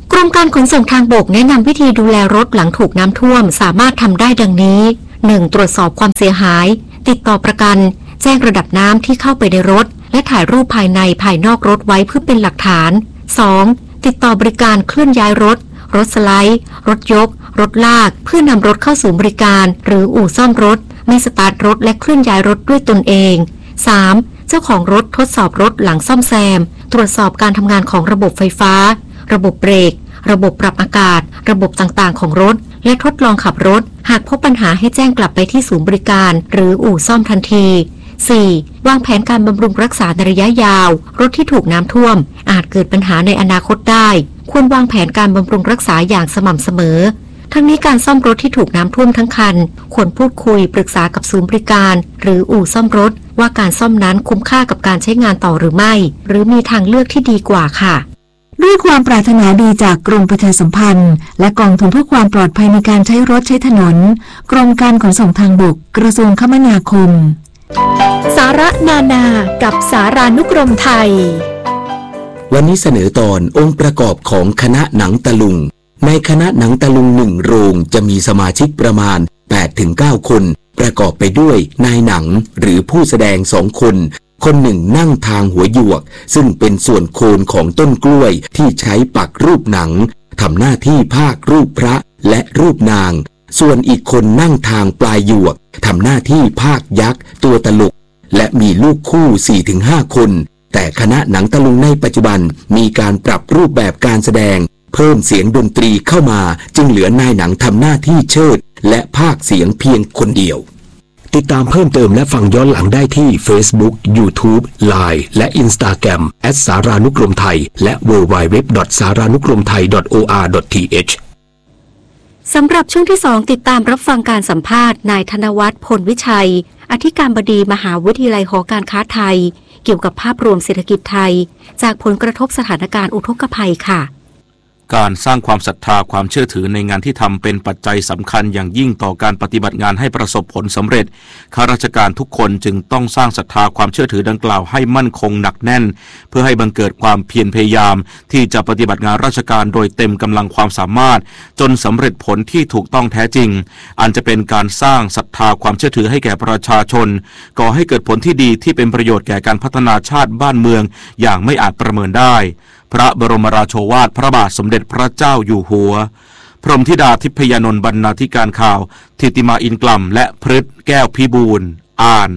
กรมการขนส่งทางบกแนะนำวิธีดูแลรถหลังถูกน้ำท่วมสามารถทำได้ดังนี้ หนึ่ง. ตรวจสอบความเสียหายติดต่อประกันแจ้งระดับน้ำที่เข้าไปในรถและถ่ายรูปภายในภายนอกรถไว้เพื่อเป็นหลักฐาน สอง. ติดต่อบริการเคลื่อนย้ายรถรถสไลด์รถยกรถลากเพื่อนำรถเข้าสู่บริการหรืออู่ซ่อมรถไม่สตาร์ทรถและเคลื่อนย้ายรถด้วยตนเอง สาม. เจ้าของรถทดสอบรถหลังซ่อมแซมตรวจสอบการทำงานของระบบไฟฟ้าระบบเบรกระบบปรับอากาศระบบต่างๆของรถและทดลองขับรถหากพบปัญหาให้แจ้งกลับไปที่ศูนย์บริการหรืออู่ซ่อมทันที สี่. วางแผนการบำรุงรักษาในระยะยาวรถที่ถูกน้ำท่วมอาจเกิดปัญหาในอนาคตได้ควรวางแผนการบำรุงรักษาอย่างสม่ำเสมอทั้งนี้การซ่อมรถที่ถูกน้ำท่วมทั้งคันควรพูดคุยปรึกษากับศูนย์บริการหรืออู่ซ่อมรถว่าการซ่อมนั้นคุ้มค่ากับการใช้งานต่อหรือไม่หรือมีทางเลือกที่ดีกว่าค่ะด้วยความปรารถนาดีจากกรมประชาสัมพันธ์และกองทุนเพื่อความปลอดภัยในการใช้รถใช้ถนนกรมการขนส่งทางบกกระทรวงคมนาคมสาระนานากับสารานุกรมไทยวันนี้เสนอตอนองค์ประกอบของคณะหนังตะลุงในคณะหนังตะลุงหนึ่งโรงจะมีสมาชิกประมาณ แปดถึงเก้า คนประกอบไปด้วยนายหนังหรือผู้แสดงสองคนคนหนึ่งนั่งทางหัวหยวกซึ่งเป็นส่วนโคนของต้นกล้วยที่ใช้ปักรูปหนังทำหน้าที่พากย์รูปพระและรูปนางส่วนอีกคนนั่งทางปลายหยวกทำหน้าที่พากย์ยักษ์ตัวตลกและมีลูกคู่ สี่ถึงห้า คนแต่คณะหนังตะลุงในปัจจุบันมีการปรับรูปแบบการแสดงเพิ่มเสียงดนตรีเข้ามาจึงเหลือนายหนังทำหน้าที่เชิดและพากย์เสียงเพียงคนเดียวติดตามเพิ่มเติมและฟังย้อนหลังได้ที่ Facebook, YouTube, ไลน์ และ Instagram แอท สารานุกรมไทยและ ดับเบิลยู ดับเบิลยู ดับเบิลยู ดอท สารานุกรมไทย ดอท โอ อาร์ ดอท ที เอชสำหรับช่วงที่สองติดตามรับฟังการสัมภาษณ์นายธนวัฒน์พลวิชัยอธิการบดีมหาวิทยาลัยหอการค้าไทยเกี่ยวกับภาพรวมเศรษฐกิจไทยจากผลกระทบสถานการณ์อุทกภัยค่ะการสร้างความศรัทธาความเชื่อถือในงานที่ทำเป็นปัจจัยสำคัญอย่างยิ่งต่อการปฏิบัติงานให้ประสบผลสำเร็จข้าราชการทุกคนจึงต้องสร้างศรัทธาความเชื่อถือดังกล่าวให้มั่นคงหนักแน่นเพื่อให้บังเกิดความเพียรพยายามที่จะปฏิบัติงานราชการโดยเต็มกำลังความสามารถจนสำเร็จผลที่ถูกต้องแท้จริงอันจะเป็นการสร้างศรัทธาความเชื่อถือให้แก่ประชาชนก่อให้เกิดผลที่ดีที่เป็นประโยชน์แก่การพัฒนาชาติบ้านเมืองอย่างไม่อาจประเมินได้พระบรมราโชวาทพระบาทสมเด็จพระเจ้าอยู่หัวพรหมธิดาทิพยานนท์บรรณาธิการข่าวธิติมาอินกล่ำและพฤทธิ์แก้วพิบูลอ่าน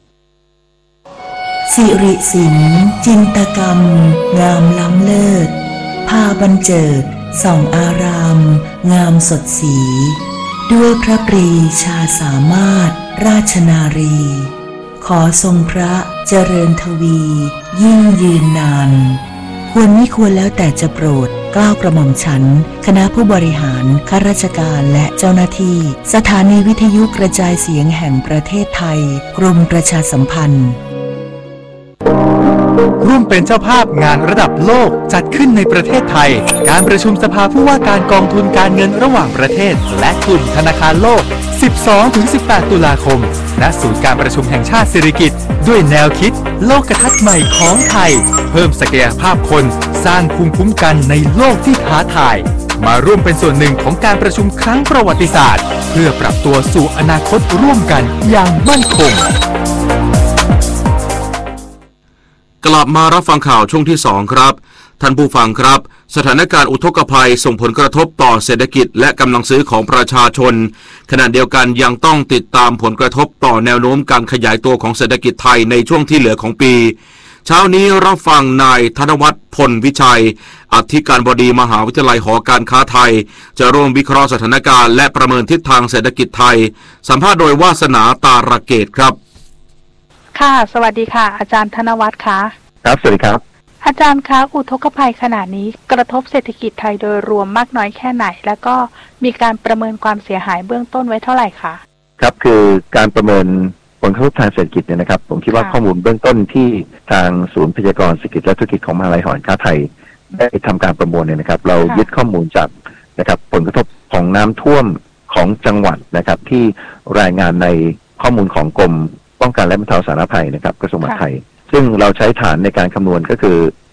สิริศิลป์จินตกรรมงามล้ำเลิศพาบรรเจิดส่องอารามงามสดสีด้วยพระปรีชาสามารถราชนารีขอทรงพระเจริญทวียิ่งยืนนานควรมิควรแล้วแต่จะโปรดเกล้ากระหม่อมฉันคณะผู้บริหารข้าราชการและเจ้าหน้าที่สถานีวิทยุกระจายเสียงแห่งประเทศไทยกรมประชาสัมพันธ์ร่วมเป็นเจ้าภาพงานระดับโลกจัดขึ้นในประเทศไทยการประชุมสภาผู้ว่าการกองทุนการเงินระหว่างประเทศและกลุ่มธนาคารโลก สิบสองถึงสิบแปด ตุลาคมณศูนย์การประชุมแห่งชาติสิริกิติ์ด้วยแนวคิดโลกทัศน์ใหม่ของไทยเพิ่มศักยภาพคนสร้างภูมิคุ้มกันในโลกที่ท้าทายมาร่วมเป็นส่วนหนึ่งของการประชุมครั้งประวัติศาสตร์เพื่อปรับตัวสู่อนาคตร่วมกันอย่างมั่นคงกลับมารับฟังข่าวช่วงที่สองครับท่านผู้ฟังครับสถานการณ์อุทกภัยส่งผลกระทบต่อเศรษฐกิจและกำลังซื้อของประชาชนขณะเดียวกันยังต้องติดตามผลกระทบต่อแนวโน้มการขยายตัวของเศรษฐกิจไทยในช่วงที่เหลือของปีเช้านี้รับฟังนายธนวัฒน์พลวิชัยอธิการบดีมหาวิทยาลัยหอการค้าไทยจะร่วมวิเคราะห์สถานการณ์และประเมินทิศทางเศรษฐกิจไทยสัมภาษณ์โดยวาสนาตาระเกตครับค่ะสวัสดีค่ะอาจารย์ธนวัฒน์ค่ะครับสวัสดีครับอาจารย์คะอุทกภัยขณะนี้กระทบเศรษฐกิจไทยโดยรวมมากน้อยแค่ไหนแล้วก็มีการประเมินความเสียหายเบื้องต้นไว้เท่าไหร่คะครับคือการประเมินผลกระทบทางเศรษฐกิจเนี่ยนะครับผมคิดว่าข้อมูลเบื้องต้นที่ทางศูนย์พยากรณ์เศรษฐกิจและธุรกิจของมหาวิทยาลัยหอการค้าไทยได้ทำการประมวลเนี่ยนะครับเรายึดข้อมูลจากนะครับผลกระทบของน้ำท่วมของจังหวัดนะครับที่รายงานในข้อมูลของกรมป้องกันและบรรเทาสาธารณภัยนะครับกระทรวงมหาดไทยซึ่งเราใช้ฐานในการคำนวณก็คือ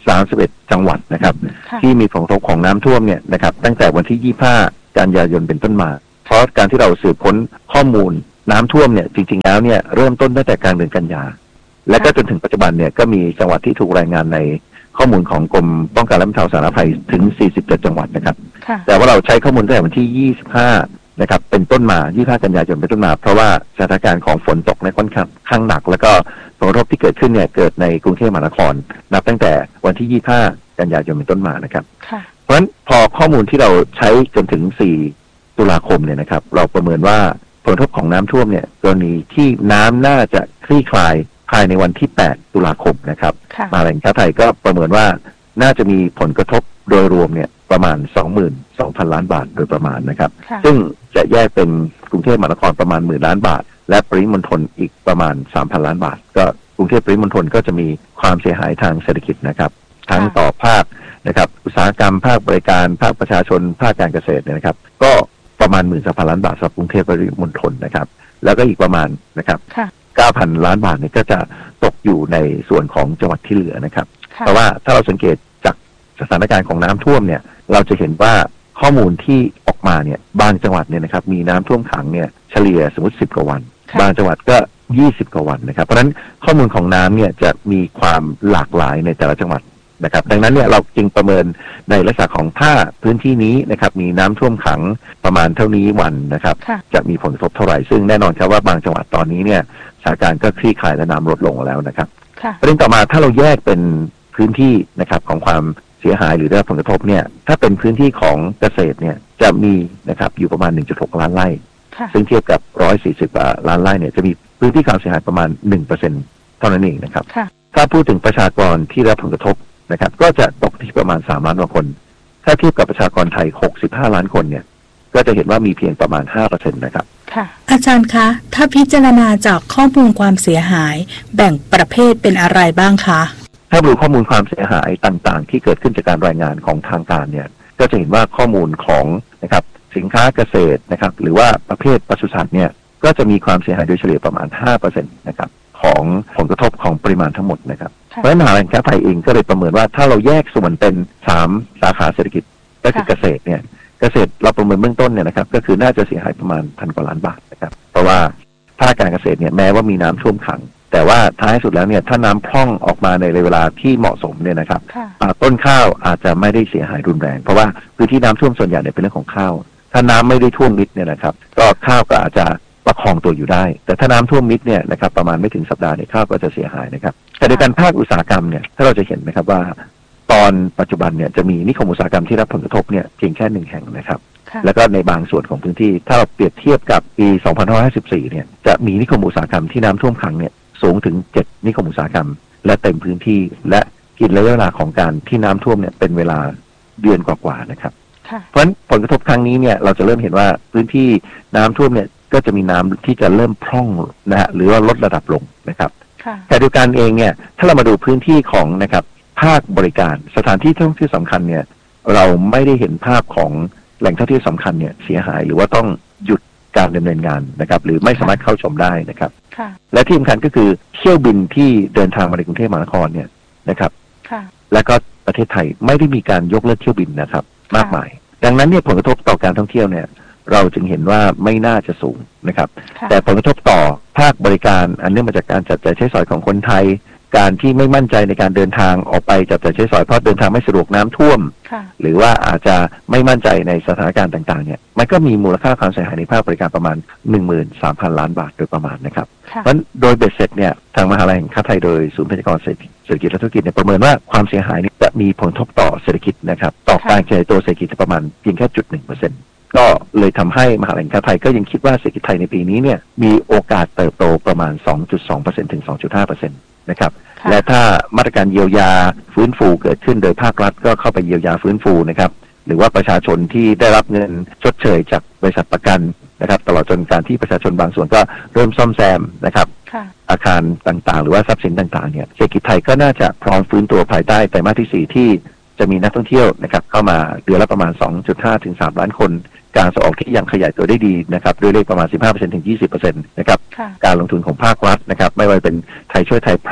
สามสิบเอ็ดจังหวัดนะครับที่มีผลกระทบของน้ำท่วมเนี่ยนะครับตั้งแต่วันที่ยี่สิบห้ากันยายนเป็นต้นมาเพราะการที่เราสืบค้นข้อมูลน้ำท่วมเนี่ยจริงๆแล้วเนี่ยเริ่มต้นตั้งแต่กลางเดือนกันยาและก็จนถึงปัจจุบันเนี่ยก็มีจังหวัดที่ถูกรายงานในข้อมูลของกรมป้องกันและบรรเทาสาธารณภัยถึงสี่สิบเจ็ดจังหวัดนะครับแต่ว่าเราใช้ข้อมูลตั้งแต่วันที่ยี่สิบห้านะครับเป็นต้นมายี่สิบห้ากันยายนเป็นต้นมาเพราะว่าสถานการณ์ของฝนตกในค่อนข้างหนักแล้วก็ผลกระทบที่เกิดขึ้นเนี่ยเกิดในกรุงเทพมหานครนับตั้งแต่วันที่ยี่สิบห้ากันยายนเป็นต้นมานะครับเพราะฉะนั้นพอข้อมูลที่เราใช้จนถึงสี่ตุลาคมเนี่ยนะครับเราประเมินว่าผลกระทบของน้ำท่วมเนี่ยกรณีที่น้ำน่าจะคลี่คลายภายในวันที่แปดตุลาคมนะครับมหาวิทยาลัยแห่งชาติไทยก็ประเมินว่าน่าจะมีผลกระทบโดยรวมเนี่ยประมาณ สองหมื่นสองพัน ล้านบาทโดยประมาณนะครับซึ่งจะแยกเป็นกรุงเทพมหานครประมาณหมื่นล้านบาทและปริมณฑลอีกประมาณ สามพัน ล้านบาทก็กรุงเทพปริมณฑลก็จะมีความเสียหายทางเศรษฐกิจนะครับทั้งต่อภาคนะครับอุตสาหกรรมภาคบริการภาคประชาชนภาคการเกษตรเนี่ยนะครับก็ประมาณหมื่นสามพันล้านบาทสำหรับกรุงเทพปริมณฑลนะครับแล้วก็อีกประมาณนะครับเก้าพัน ล้านบาทเนี่ยก็จะตกอยู่ในส่วนของจังหวัดที่เหลือนะครับเพราะว่าถ้าเราสังเกตจากสถานการณ์ของน้ำท่วมเนี่ยเราจะเห็นว่าข้อมูลที่ออกมาเนี่ยบางจังหวัดเนี่ยนะครับมีน้ำท่วมขังเนี่ยเฉลี่ยสมมติสิบกว่าวันบางจังหวัดก็ยี่สิบกว่าวันนะครับเพราะฉะนั้นข้อมูลของน้ำเนี่ยจะมีความหลากหลายในแต่ละจังหวัดนะครับดังนั้นเนี่ยเราจึงประเมินในลักษณะของถ้าพื้นที่นี้นะครับมีน้ำท่วมขังประมาณเท่านี้วันนะครับจะมีผลกระทบเท่าไหร่ซึ่งแน่นอนครับว่าบางจังหวัดตอนนี้เนี่ยสถานการณ์ก็คลี่คลายและน้ำลดลงแล้วนะครับประเด็นต่อมาถ้าเราแยกเป็นพื้นที่นะครับของความเสียหายหรือได้รับผลกระทบเนี่ยถ้าเป็นพื้นที่ของเกษตรเนี่ยจะมีนะครับอยู่ประมาณ หนึ่งจุดหก ล้านไร่ซึ่งเทียบกับหนึ่งร้อยสี่สิบล้านไร่เนี่ยจะมีพื้นที่ความเสียหายประมาณ หนึ่งเปอร์เซ็นต์ เท่านั้นเองนะครับถ้าพูดถึงประชากรที่ได้รับผลกระทบนะครับก็จะตกที่ประมาณสามล้านกว่าคนถ้าเทียบกับประชากรไทยหกสิบห้าล้านคนเนี่ยก็จะเห็นว่ามีเพียงประมาณ ห้าเปอร์เซ็นต์ นะครับค่ะอาจารย์คะถ้าพิจารณาจากข้อมูลความเสียหายแบ่งประเภทเป็นอะไรบ้างคะถ้าดูข้อมูลความเสียหายต่างๆที่เกิดขึ้นจากการรายงานของทางการเนี่ยก็จะเห็นว่าข้อมูลของนะครับสินค้าเกษตรนะครับหรือว่าประเภทปศุสัตว์เนี่ยก็จะมีความเสียหายโดยเฉลี่ยประมาณ ห้าเปอร์เซ็นต์ นะครับของผลกระทบของปริมาณทั้งหมดนะครับเพราะฉะนั้นมหาวิทยาลัยแห่งชาติไทยเองก็เลยประเมินว่าถ้าเราแยกส่วนเป็นสามสาขาเศรษฐกิจก็คือเกษตรเนี่ยเกษตรเราประเมินเบื้องต้นเนี่ยนะครับก็คือน่าจะเสียหายประมาณพันกว่าล้านบาทนะครับเพราะว่าภาคการเกษตรเนี่ยแม้ว่ามีน้ำท่วมขังแต่ว่าท้ายสุดแล้วเนี่ยถ้าน้ำพร่องออกมาในเวลาที่เหมาะสมเนี่ยนะครับต้นข้าวอาจจะไม่ได้เสียหายรุนแรงเพราะว่าพื้นที่น้ำท่วมส่วนใหญ่เนี่ยเป็นเรื่องของข้าวถ้าน้ำไม่ได้ท่วมมิดเนี่ยนะครับก็ข้าวก็อาจจะประคองตัวอยู่ได้แต่ถ้าน้ำท่วมมิดเนี่ยนะครับประมาณไม่ถึงสัปดาห์เนี่ยข้าวก็จะเสียหายนะครับแต่ในการภาคอุตสาหกรรมเนี่ยถ้าเราจะเห็นนะครับว่าตอนปัจจุบันเนี่ยจะมีนิคมอุตสาหกรรมที่รับผลกระทบเนี่ยเพียงแค่หนึ่งแห่งนะครับแล้วก็ในบางส่วนของพื้นที่ถ้าเราเปรียบเทียบกับปีสองพันห้าร้อยห้าสิบสี่เนี่ยจะมีนิคมอุตสาหกรรมที่น้ำท่วมขังเนี่ยสูงถึงเจ็ดนิคมอุตสาหกรรมและเต็มพื้นที่และกินระยะเวลาของการที่น้ำท่วมเนี่ยเป็นเวลาเดือนกว่าๆนะครับเพราะฉะนั้นผลกระทบครั้งนี้เนี่ยเราจะเริ่มเห็นว่าพื้นที่น้ำท่วมเนี่ยก็จะมีน้ำที่จะเริ่มพร่องนะฮะหรือว่าลดระดับลงนะครับแต่เดียวกันเองเนี่ยถ้าเรามาดูพื้นที่ของนะครับภาคบริการสถานที่ท่องเที่ยวสำคัญเนี่ยเราไม่ได้เห็นภาพของแหล่งท่องเที่ยวสำคัญเนี่ยเสียหายหรือว่าต้องหยุดการดำเนินงานนะครับหรือไม่สามารถเข้าชมได้นะครับและที่สำคัญก็คือเที่ยวบินที่เดินทางมาในกรุงเทพมหานครเนี่ยนะครับและก็ประเทศไทยไม่ได้มีการยกเลิกเที่ยวบินนะครับมากมายดังนั้นเนี่ยผลกระทบต่อการท่องเที่ยวเนี่ยเราจึงเห็นว่าไม่น่าจะสูงนะครับแต่ผลกระทบต่อภาคบริการอันเนื่องมาจากการจับจ่ายใช้สอยของคนไทยการที่ไม่มั่นใจในการเดินทางออกไปจับจ่ายใช้สอยเพราะเดินทางไม่สะดวกน้ำท่วมหรือว่าอาจจะไม่มั่นใจในสถานการณ์ต่างๆเนี่ยมันก็มีมูลค่าความเสียหายในภาคบริการประมาณ หนึ่งหมื่นสามพัน ล้านบาทโดยประมาณนะครับเพราะฉะนั้นโดยเบ็ดเสร็จเนี่ยทางมหาวิทยาลัยแห่งชาติไทยโดยศูนย์พยากรณ์เศรษฐกิจและธุรกิจเนี่ยประเมินว่าความเสียหายจะมีผลกระทบต่อเศรษฐกิจนะครับต่อการขยายตัวเศรษฐกิจประมาณเพียงแค่ จุดหนึ่งเปอร์เซ็นต์ก็เลยทำให้มหาวิทยาลัยแห่งชาติไทยก็ยังคิดว่าเศรษฐกิจไทยในปีนี้เนี่ยมีโอกาสเติบโตประมาณ สองจุดสองเปอร์เซ็นต์ ถึง สองจุดห้าเปอร์เซ็นต์ นะครับและถ้ามาตรการเยียวยาฟื้นฟูเกิดขึ้นโดยภาครัฐก็เข้าไปเยียวยาฟื้นฟูนะครับหรือว่าประชาชนที่ได้รับเงินชดเชยจากบริษัทประกันนะครับตลอดจนการที่ประชาชนบางส่วนก็เริ่มซ่อมแซมนะครับอาคารต่างๆหรือว่าทรัพย์สินต่างๆเนี่ยเศรษฐกิจไทยก็น่าจะพร้อมฟื้นตัวภายใต้ไตรมาสที่สี่ที่จะมีนักท่องเที่ยวนะครับเข้ามาเดือนละประมาณ สองจุดห้า ถึง สาม ล้านคนการส่งออกที่ยังขยายตัวได้ดีนะครับด้วยเลขประมาณ สิบห้าเปอร์เซ็นต์ ถึง ยี่สิบเปอร์เซ็นต์ นะครับการลงทุนของภาครัฐนะครับไม่ว่าเป็นไทยช่วยไทย plus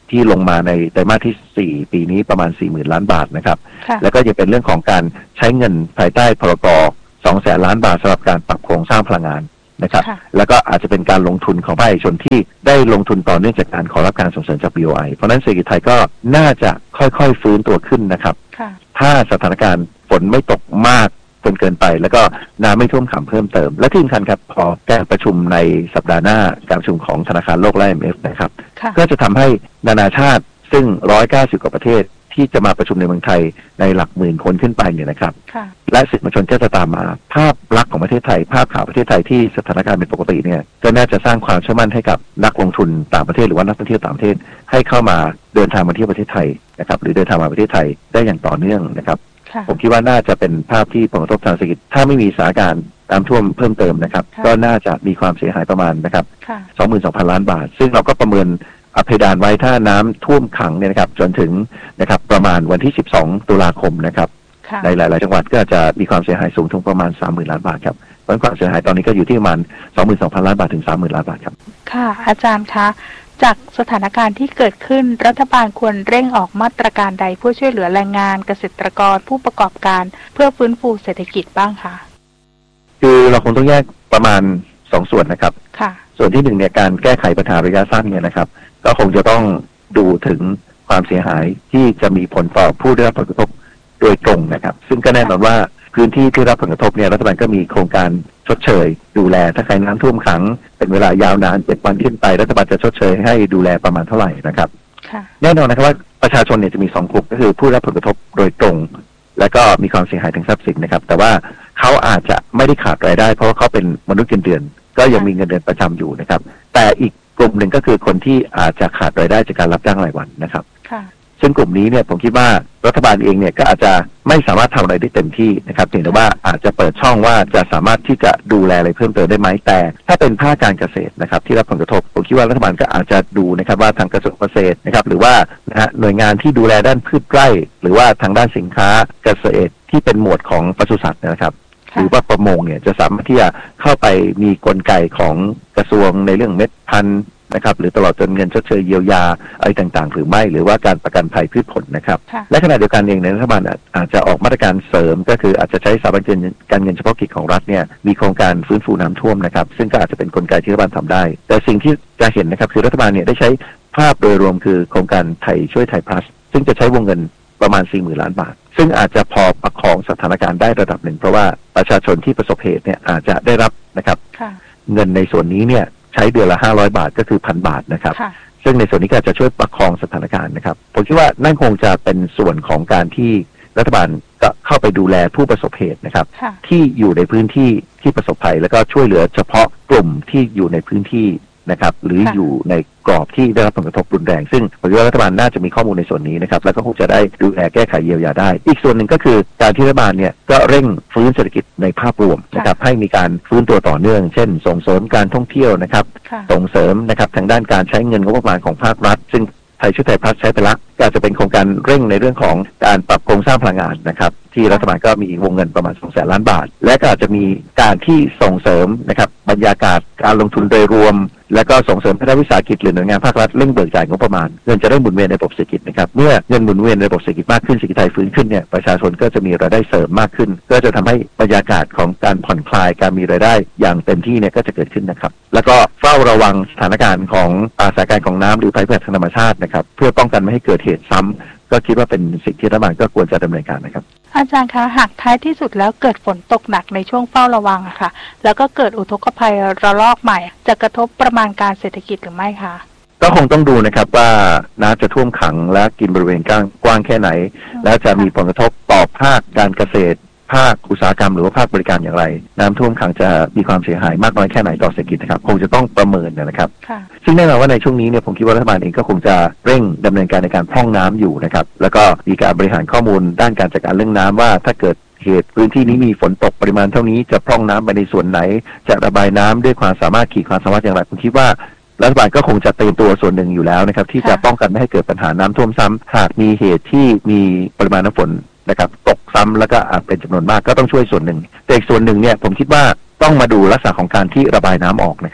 ที่ลงมาในไตรมาสที่สี่ปีนี้ประมาณ สี่หมื่น ล้านบาทนะครับแล้วก็ยังเป็นเรื่องของการใช้เงินภายใต้พรกสองแสนล้านบาทสำหรับการปรับโครงสร้างพลังงานนะครับแล้วก็อาจจะเป็นการลงทุนของภาคเอกชนที่ได้ลงทุนต่อเนื่องจากการขอรับการส่งเสริมจาก บี โอ ไอ เพราะนั้นเศรษฐกิจไทยก็น่าจะค่อยๆฟื้นตัวขึ้นนะครับถ้าสถานการณ์ฝนไม่ตกมากจนเกินไปแล้วก็น้ำไม่ท่วมขังเพิ่มเติมและที่สำคัญครับพอการประชุมในสัปดาห์หน้าการประชุมของธนาคารโลกและ ไอ เอ็ม เอฟ นะครับก็จะทำให้นานาชาติซึ่งหนึ่งร้อยเก้าสิบกว่าประเทศที่จะมาประชุมในเมืองไทยในหลักหมื่นคนขึ้นไปเนี่ยนะครับและสื่อมวลชนก็จะตามมาภาพลักษณ์ของประเทศไทยภาพข่าวประเทศไทยที่สถานการณ์เป็นปกติเนี่ยก็น่าจะสร้างความเชื่อมั่นให้กับนักลงทุนต่างประเทศหรือว่านักท่องเที่ยวต่างประเทศให้เข้ามาเดินทางมาเที่ยวประเทศไทยนะครับหรือเดินทางมาประเทศไทยได้อย่างต่อเนื่องนะครับผมคิดว่าน่าจะเป็นภาพที่ผลกระทบทางเศรษฐกิจถ้าไม่มีสถานการณ์น้ำท่วมเพิ่มเติมนะครับก็น่าจะมีความเสียหายประมาณนะครับ สองหมื่นสองพัน ล้านบาทซึ่งเราก็ประเมินเพดานไว้ถ้าน้ำท่วมขังเนี่ยนะครับจนถึงนะครับประมาณวันที่สิบสองตุลาคมนะครับในหลายๆจังหวัดก็จะมีความเสียหายสูงถึงประมาณ สามหมื่น ล้านบาทครับเพราะความเสียหายตอนนี้ก็อยู่ที่ประมาณ สองหมื่นสองพัน ล้านบาทถึง สามหมื่น ล้านบาทครับค่ะอาจารย์คะจากสถานการณ์ที่เกิดขึ้นรัฐบาลควรเร่งออกมาตรการใดเพื่อช่วยเหลือแรงงานเกษตรกรผู้ประกอบการเพื่อฟื้นฟูเศรษฐกิจบ้างคะคือเราคงต้องแยกประมาณสองส่วนนะครับค่ะส่วนที่หนึ่งเนี่ยการแก้ไขปัญหาระยะสั้นเนี่ยนะครับก็คงจะต้องดูถึงความเสียหายที่จะมีผลต่อผู้ได้รับผลกระทบโดยตรงนะครับซึ่งก็แน่นอนว่าพื้นที่ที่รับผลกระทบเนี่ยรัฐบาลก็มีโครงการชดเชยดูแลถ้าใครน้ำท่วมขังเป็นเวลายาวนานเจ็ดวันขึ้นไปรัฐบาลจะชดเชยให้ดูแลประมาณเท่าไหร่นะครับแน่นอนนะครับว่าประชาชนเนี่ยจะมีสองกลุ่มก็คือผู้รับผลกระทบโดยตรงและก็มีความเสียหายทางทรัพย์สินนะครับแต่ว่าเขาอาจจะไม่ได้ขาดรายได้เพราะว่าเขาเป็นมนุษย์เงินเดือนก็ยังมีเงินเดือนประจำอยู่นะครับแต่อีกกลุ่มหนึ่งก็คือคนที่อาจจะขาดรายได้จากการรับจ้างรายวันนะครับซึ่งกลุ่มนี้เนี่ยผมคิดว่ารัฐบาลเองเนี่ยก็อาจจะไม่สามารถทำอะไรได้เต็มที่นะครับเพียงแต่ว่าอาจจะเปิดช่องว่าจะสามารถที่จะดูแลอะไรเพิ่มเติมได้ไหมแต่ถ้าเป็นภาคการเกษตรนะครับที่รับผลกระทบผมคิดว่ารัฐบาลก็อาจจะดูนะครับว่าทางกระทรวงเกษตรนะครับหรือว่านะฮะหน่วยงานที่ดูแลด้านพืชไร่หรือว่าทางด้านสินค้าเกษตรที่เป็นหมวดของปศุสัตว์นะครับหรือว่าประมงเนี่ยจะสามารถที่จะเข้าไปมีกลไกของกระทรวงในเรื่องเม็ดพันธุ์นะครับหรือตลอดจนเงินชดเชยเยียวยาอะไรต่างๆหรือไม่หรือว่าการประกันภัยพืชผลนะครับและขณะเดียวกันเองในรัฐบาลอาจจะออกมาตรการเสริมก็คืออาจจะใช้สถาบันการเงินเฉพาะกิจของรัฐเนี่ยมีโครงการฟื้นฟูน้ำท่วมนะครับซึ่งก็อาจจะเป็นกลไกที่รัฐบาลทำได้แต่สิ่งที่จะเห็นนะครับคือรัฐบาลเนี่ยได้ใช้ภาพโดยรวมคือโครงการไทยช่วยไทยพลัสซึ่งจะใช้วงเงินประมาณ สี่หมื่น ล้านบาทซึ่งอาจจะพอประคองสถานการณ์ได้ระดับหนึ่งเพราะว่าประชาชนที่ประสบเหตุเนี่ยอาจจะได้รับนะครับเงินในส่วนนี้เนี่ยใช้เดือนละห้าร้อยบาทก็คือพันบาทนะครับซึ่งในส่วนนี้ก็จะช่วยประคองสถานการณ์นะครับผมคิดว่านั่นคงจะเป็นส่วนของการที่รัฐบาลก็เข้าไปดูแลผู้ประสบเหตุนะครับที่อยู่ในพื้นที่ที่ประสบภัยแล้วก็ช่วยเหลือเฉพาะกลุ่มที่อยู่ในพื้นที่นะครับหรืออยู่ในกรอบที่ได้รับผลกระทบรุนแรงซึ่งผมว่ารัฐบาลน่าจะมีข้อมูลในส่วนนี้นะครับแล้วก็คงจะได้ดูแลแก้ไขเยียวยาได้อีกส่วนหนึ่งก็คือการที่รัฐบาลเนี่ยก็เร่งฟื้นเศรษฐกิจในภาพรวมนะครับให้มีการฟื้นตัวต่อเนื่องเช่นส่งเสริมการท่องเที่ยวนะครับส่งเสริมนะครับทางด้านการใช้เงินงบประมาณของภาครัฐซึ่งไทยช่วยไทยพลัสใช้ไปละก็อาจจะเป็นโครงการเร่งในเรื่องของการปรับโครงสร้างพลังงานนะครับที่รัฐบาลก็มีวงเงินประมาณ สองแสน ล้านบาทและก็อาจจะมีการที่ส่งเสริมนะครับบรรยากาศการลงทุนโดยรวมและก็ส่งเสริมภาควิสาหกิจหรือหน่วยงานภาครัฐเร่งเบิกจ่ายงบประมาณเงินจะได้หมุนเวียนในระบบเศรษฐกิจนะครับเมื่อเงินหมุนเวียนในระบบเศรษฐกิจมากขึ้นเศรษฐกิจไทยฟื้นขึ้นเนี่ยประชาชนก็จะมีรายได้เสริมมากขึ้นก็จะทำให้บรรยากาศของการผ่อนคลายการมีรายได้อย่างเต็มที่เนี่ยก็จะเกิดขึ้นนะครับแล้วก็เฝ้าระวังสถานการณ์ของสถานการณ์ของน้ำหรือภัยพิบัติทางธรรมชาตินะครับเพื่อป้องกันไม่ให้เกิดเหตุซ้ำก็คิดว่าเป็นสิ่งที่รัฐบาลก็ควรจะดำเนินการนะครับอาจารย์คะหากท้ายที่สุดแล้วเกิดฝนตกหนักในช่วงเฝ้าระวังอะค่ะแล้วก็เกิดอุทกภัยระลอกใหม่จะกระทบประมาณการเศรษฐกิจหรือไม่คะก็คงต้องดูนะครับว่าน้ำจะท่วมขังและกินบริเวณกว้างแค่ไหนแล้วจะมีผลกระทบต่อภาคการเกษตรภาคอุตสาหกรรมหรือว่าภาคบริการอย่างไรน้ำท่วมขังจะมีความเสียหายมากน้อยแค่ไหนต่อเศรษฐกิจนะครับคงจะต้องประเมินนะครับซึ่งแน่นอนว่าในช่วงนี้เนี่ยผมคิดว่ารัฐบาลเองก็คงจะเร่งดำเนินการในการพร่องน้ำอยู่นะครับแล้วก็มีการบริหารข้อมูลด้านการจัดการเรื่องน้ำว่าถ้าเกิดเหตุพื้นที่นี้มีฝนตกปริมาณเท่านี้จะพร่องน้ำไปในส่วนไหนจะระบายน้ำด้วยความสามารถขีดความสามารถอย่างไรผมคิดว่ารัฐบาลก็คงจะเตรียมตัวส่วนหนึ่งอยู่แล้วนะครับที่จะป้องกันไม่ให้เกิดปัญหาน้ำท่วมซ้ำหากมีเหตุที่มีปริมาณน้ำฝนนะครับตกซ้ำแล้วก็อาจเป็นจำนวนมากก็ต้องช่วยส่วนหนึ่งแต่อีกส่วนหนึ่งเนี่ยผมคิดว่าต้องมาดูลักษณะของการที่ระบายน้ำออกนะครับ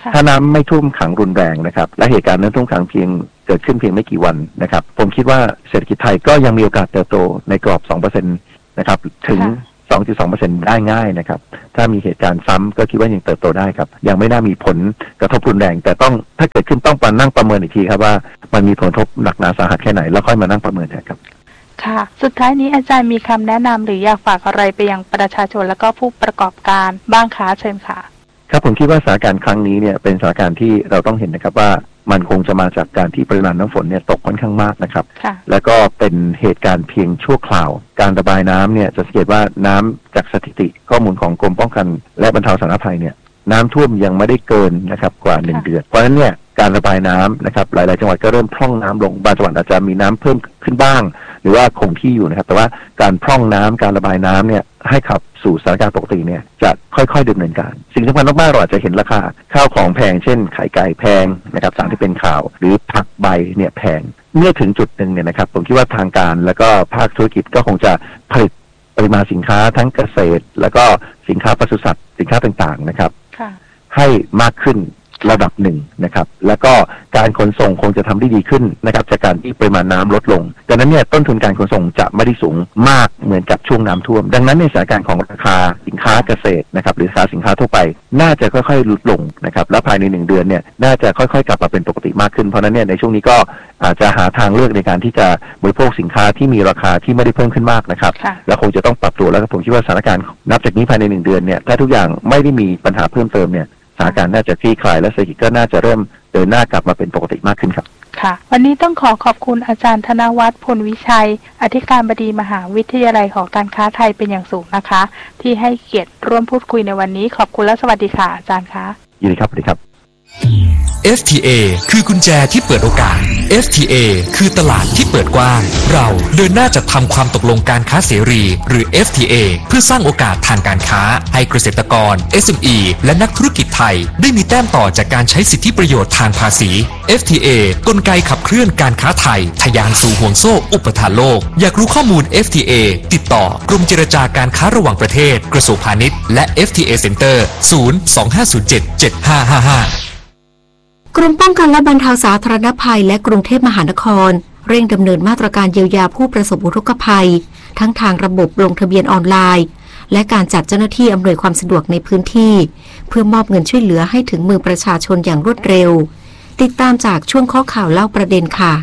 ถ้าน้ำไม่ท่วมขังรุนแรงนะครับและเหตุการณ์นั้นท่วมขังเพียงเกิดขึ้นเพียงไม่กี่วันนะครับผมคิดว่าเศรษฐกิจไทยก็ยังมีโอกาสเติบโตในกรอบ สองเปอร์เซ็นต์ นะครับถึง สองจุดสองเปอร์เซ็นต์ ได้ง่ายนะครับถ้ามีเหตุการณ์ซ้ำก็คิดว่ายังเติบโตได้ครับยังไม่น่ามีผลกระทบรุนแรงแต่ต้องถ้าเกิดขึ้นต้องมานั่งประเมินอีกทีครับว่ามันมีผลกระทบหนักหนาสาหัสแค่ไหนแล้วค่อยมานั่งประเมินนะครับค่ะสุดท้ายนี้อาจารย์มีคำแนะนำหรืออยากฝากอะไรไปยังประชาชนและก็ผู้ประกอบการบ้างคะเชิญค่ะครับผมคิดว่าสถานการณ์ครั้งนี้เนี่ยเป็นสถานการณ์ที่เราต้องเห็นนะครับว่ามันคงจะมาจากการที่ปริมาณน้ำฝนเนี่ยตกค่อนข้างมากนะครับแล้วก็เป็นเหตุการณ์เพียงชั่วคราวการระบายน้ำเนี่ยจะสังเกตว่าน้ำจากสถิติข้อมูลของกรมป้องกันและบรรเทาสาธารณภัยเนี่ยน้ำท่วมยังไม่ได้เกินนะครับกว่าหนึ่งเดือนเพราะฉะนั้นเนี่ยการระบายน้ำนะครับหลายๆจังหวัดก็เริ่มพร่องน้ำลงบางจังหวัดอาจจะมีน้ำเพิ่มขึ้นบ้างหรือว่าคงที่อยู่นะครับแต่ว่าการพร่องน้ำการระบายน้ำเนี่ยให้ขับสู่สถานการณ์ปกติเนี่ยจะค่อยๆดำเนินการสิ่งสำคัญมากๆเราอาจจะเห็นราคาข้าวของแพงเช่นไข่ไก่แพงนะครับตามที่เป็นข่าวหรือผักใบเนี่ยแพงเมื่อถึงจุดหนึ่งเนี่ยนะครับผมคิดว่าทางการแล้วก็ภาคธุรกิจก็คงจะผลิตปริมาณสินค้าทั้งเกษตรแล้วก็สินค้าปศุสัตว์สินค้าต่างๆนะครับให้มากขึ้นระดับหนึ่งนะครับแล้วก็การขนส่งคงจะทำได้ดีขึ้นนะครับจากการที่ปริมาณน้ำลดลงดังนั้นเนี่ยต้นทุนการขนส่งจะไม่ได้สูงมากเหมือนกับช่วงน้ำท่วมดังนั้นในสถานการณ์ของราคาสินค้าเกษตรนะครับหรือราคาสินค้าทั่วไปน่าจะค่อยๆลดลงนะครับแล้วภายในหนึ่งเดือนเนี่ยน่าจะค่อยๆกลับมาเป็นปกติมากขึ้นเพราะนั้นเนี่ยในช่วงนี้ก็อาจจะหาทางเลือกในการที่จะบริโภคสินค้าที่มีราคาที่ไม่ได้เพิ่มขึ้นมากนะครับแล้วคงจะต้องปรับตัวแล้วผมคิดว่าสถานการณ์นับจากนี้ภายในหนึ่งเดือนเนี่ยถ้าทุกอย่างไม่ได้มีปัญหาเพิ่มเติมเนี่ยสถานการณ์น่าจะคลี่คลายและเศรษฐกิจก็น่าจะเริ่มเดินหน้ากลับมาเป็นปกติมากขึ้นครับค่ะวันนี้ต้องขอขอบคุณอาจารย์ธนวัฒน์พลวิชัยอธิการบดีมหาวิทยาลัยหอการค้าไทยเป็นอย่างสูงนะคะที่ให้เกียรติร่วมพูดคุยในวันนี้ขอบคุณและสวัสดีค่ะอาจารย์คะยินดีครับสวัสดีครับเอฟ ที เอ คือกุญแจที่เปิดโอกาส เอฟ ที เอ คือตลาดที่เปิดกว้างเราเดินหน้าจัดทำความตกลงการค้าเสรีหรือ เอฟ ที เอ เพื่อสร้างโอกาสทางการค้าให้เกษตรกร เอส เอ็ม อี และนักธุรกิจไทยได้มีแต้มต่อจากการใช้สิทธิประโยชน์ทางภาษี เอฟ ที เอ กลไกขับเคลื่อนการค้าไทยทะยานสู่ห่วงโซ่อุปทานโลกอยากรู้ข้อมูล เอฟ ที เอ ติดต่อกรมเจรจาการค้าระหว่างประเทศกระทรวงพาณิชย์และ เอฟ ที เอ Center ศูนย์ สอง ห้า ศูนย์ เจ็ด เจ็ด ห้า ห้า ห้ากรมป้องกันและบรรเทาสาธารณภัยและกรุงเทพมหานครเร่งดำเนินมาตรการเยียวยาผู้ประสบอุทกภัยทั้งทางระบบลงทะเบียนออนไลน์และการจัดเจ้าหน้าที่อำนวยความสะดวกในพื้นที่เพื่อมอบเงินช่วยเหลือให้ถึงมือประชาชนอย่างรวดเร็วติดตามจากช่วงข้อข่าวเล่าประเด็นค่ะ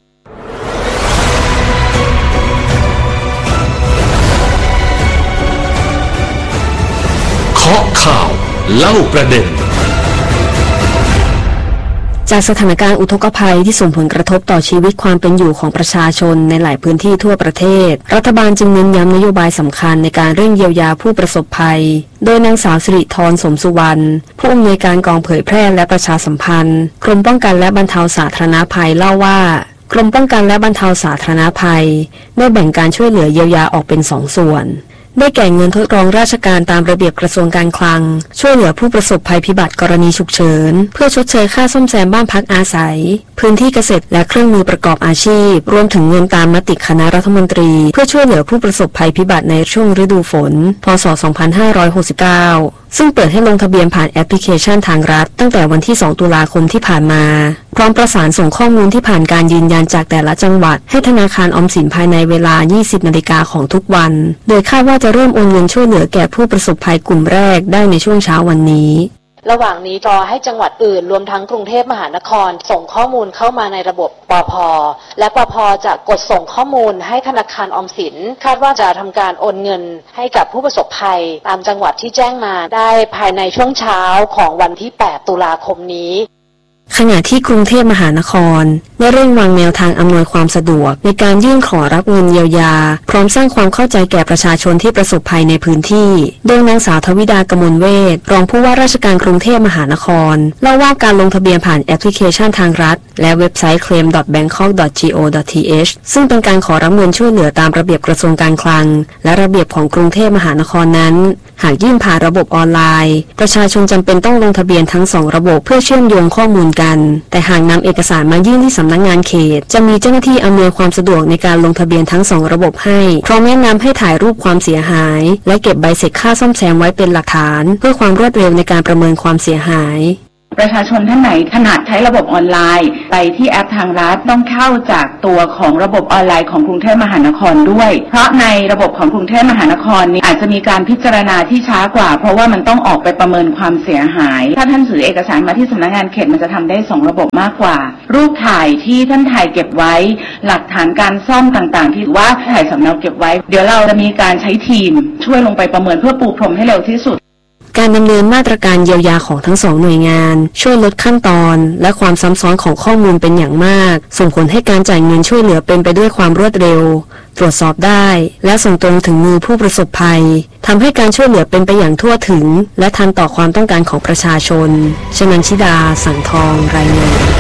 ข้อข่าวเล่าประเด็นจากสถานการณ์อุทกภัยที่ส่งผลกระทบต่อชีวิตความเป็นอยู่ของประชาชนในหลายพื้นที่ทั่วประเทศรัฐบาลจึงเน้นย้ำนโยบายสำคัญในการเร่งเยียวยาผู้ประสบภัยโดยนางสาวสิริธรสมสุวรรณผู้อำนวยการกองเผยแพร่และประชาสัมพันธ์กรมป้องกันและบรรเทาสาธารณภัยเล่าว่ากรมป้องกันและบรรเทาสาธารณภัยได้แบ่งการช่วยเหลือเยียวยาออกเป็นสองส่วนได้แก่เงินทดรองราชการตามระเบียบกระทรวงการคลังช่วยเหลือผู้ประสบภัยพิบัติกรณีฉุกเฉินเพื่อชดเชยค่าซ่อมแซมบ้านพักอาศัยพื้นที่เกษตรและเครื่องมือประกอบอาชีพรวมถึงเงินตามมติคณะรัฐมนตรีเพื่อช่วยเหลือผู้ประสบภัยพิบัติในช่วงฤดูฝนพ.ศ. สองพันห้าร้อยหกสิบเก้าซึ่งเปิดให้ลงทะเบียนผ่านแอปพลิเคชันทางรัฐตั้งแต่วันที่สองตุลาคมที่ผ่านมาพร้อมประสานส่งข้อมูลที่ผ่านการยืนยันจากแต่ละจังหวัดให้ธนาคารออมสินภายในเวลา ยี่สิบนาฬิกาของทุกวันโดยคาดว่าจะเริ่มโอนเงินช่วยเหลือแก่ผู้ประสบภัยกลุ่มแรกได้ในช่วงเช้าวันนี้ระหว่างนี้รอให้จังหวัดอื่นรวมทั้งกรุงเทพมหานครส่งข้อมูลเข้ามาในระบบปภ.และปภ.จะกดส่งข้อมูลให้ธนาคารออมสินคาดว่าจะทำการโอนเงินให้กับผู้ประสบภัยตามจังหวัดที่แจ้งมาได้ภายในช่วงเช้าของวันที่แปดตุลาคมนี้ขณะที่กรุงเทพมหานครได้เร่งวางแนวทางอำนวยความสะดวกในการยื่นขอรับเงินเยียวยาพร้อมสร้างความเข้าใจแก่ประชาชนที่ประสบภัยในพื้นที่โดยนางสาวทวิดากมลเวชรองผู้ว่าราชการกรุงเทพมหานครเล่าว่าการลงทะเบียนผ่านแอปพลิเคชันทางรัฐและเว็บไซต์ เคลม ดอท แบงคอก ดอท จี โอ ดอท ที เอช ซึ่งเป็นการขอรับเงินช่วยเหลือตามระเบียบกระทรวงการคลังและระเบียบของกรุงเทพมหานครนั้นหากยื่นผ่านระบบออนไลน์ประชาชนจำเป็นต้องลงทะเบียนทั้งสองระบบเพื่อเชื่อมโยงข้อมูลกันแต่หากนำเอกสารมายื่นที่สำนักงานเขตจะมีเจ้าหน้าที่อำนวยความสะดวกในการลงทะเบียนทั้งสองระบบให้พร้อมแนะนำให้ถ่ายรูปความเสียหายและเก็บใบเสร็จค่าซ่อมแซมไว้เป็นหลักฐานเพื่อความรวดเร็วในการประเมินความเสียหายประชาชนท่านไหนถนัดใช้ระบบออนไลน์ไปที่แอปทางรัฐต้องเข้าจากตัวของระบบออนไลน์ของกรุงเทพมหานครด้วยเพราะในระบบของกรุงเทพมหานครนี้อาจจะมีการพิจารณาที่ช้ากว่าเพราะว่ามันต้องออกไปประเมินความเสียหายถ้าท่านถือเอกสารมาที่สำนักงานเขตมันจะทำได้สองระบบมากกว่ารูปถ่ายที่ท่านถ่ายเก็บไว้หลักฐานการซ่อมต่างๆที่ว่าถ่ายสำเนาเก็บไว้เดี๋ยวเราจะมีการใช้ทีมช่วยลงไปประเมินเพื่อปูพรมให้เร็วที่สุดการดำเนินมาตรการเยียวยาของทั้งสองหน่วยงานช่วยลดขั้นตอนและความซ้ำซ้อนของข้อมูลเป็นอย่างมากส่งผลให้การจ่ายเงินช่วยเหลือเป็นไปด้วยความรวดเร็วตรวจสอบได้และส่งตรงถึงมือผู้ประสบภัยทำให้การช่วยเหลือเป็นไปอย่างทั่วถึงและทันต่อความต้องการของประชาชนชนันชิดาสังทองรายงาน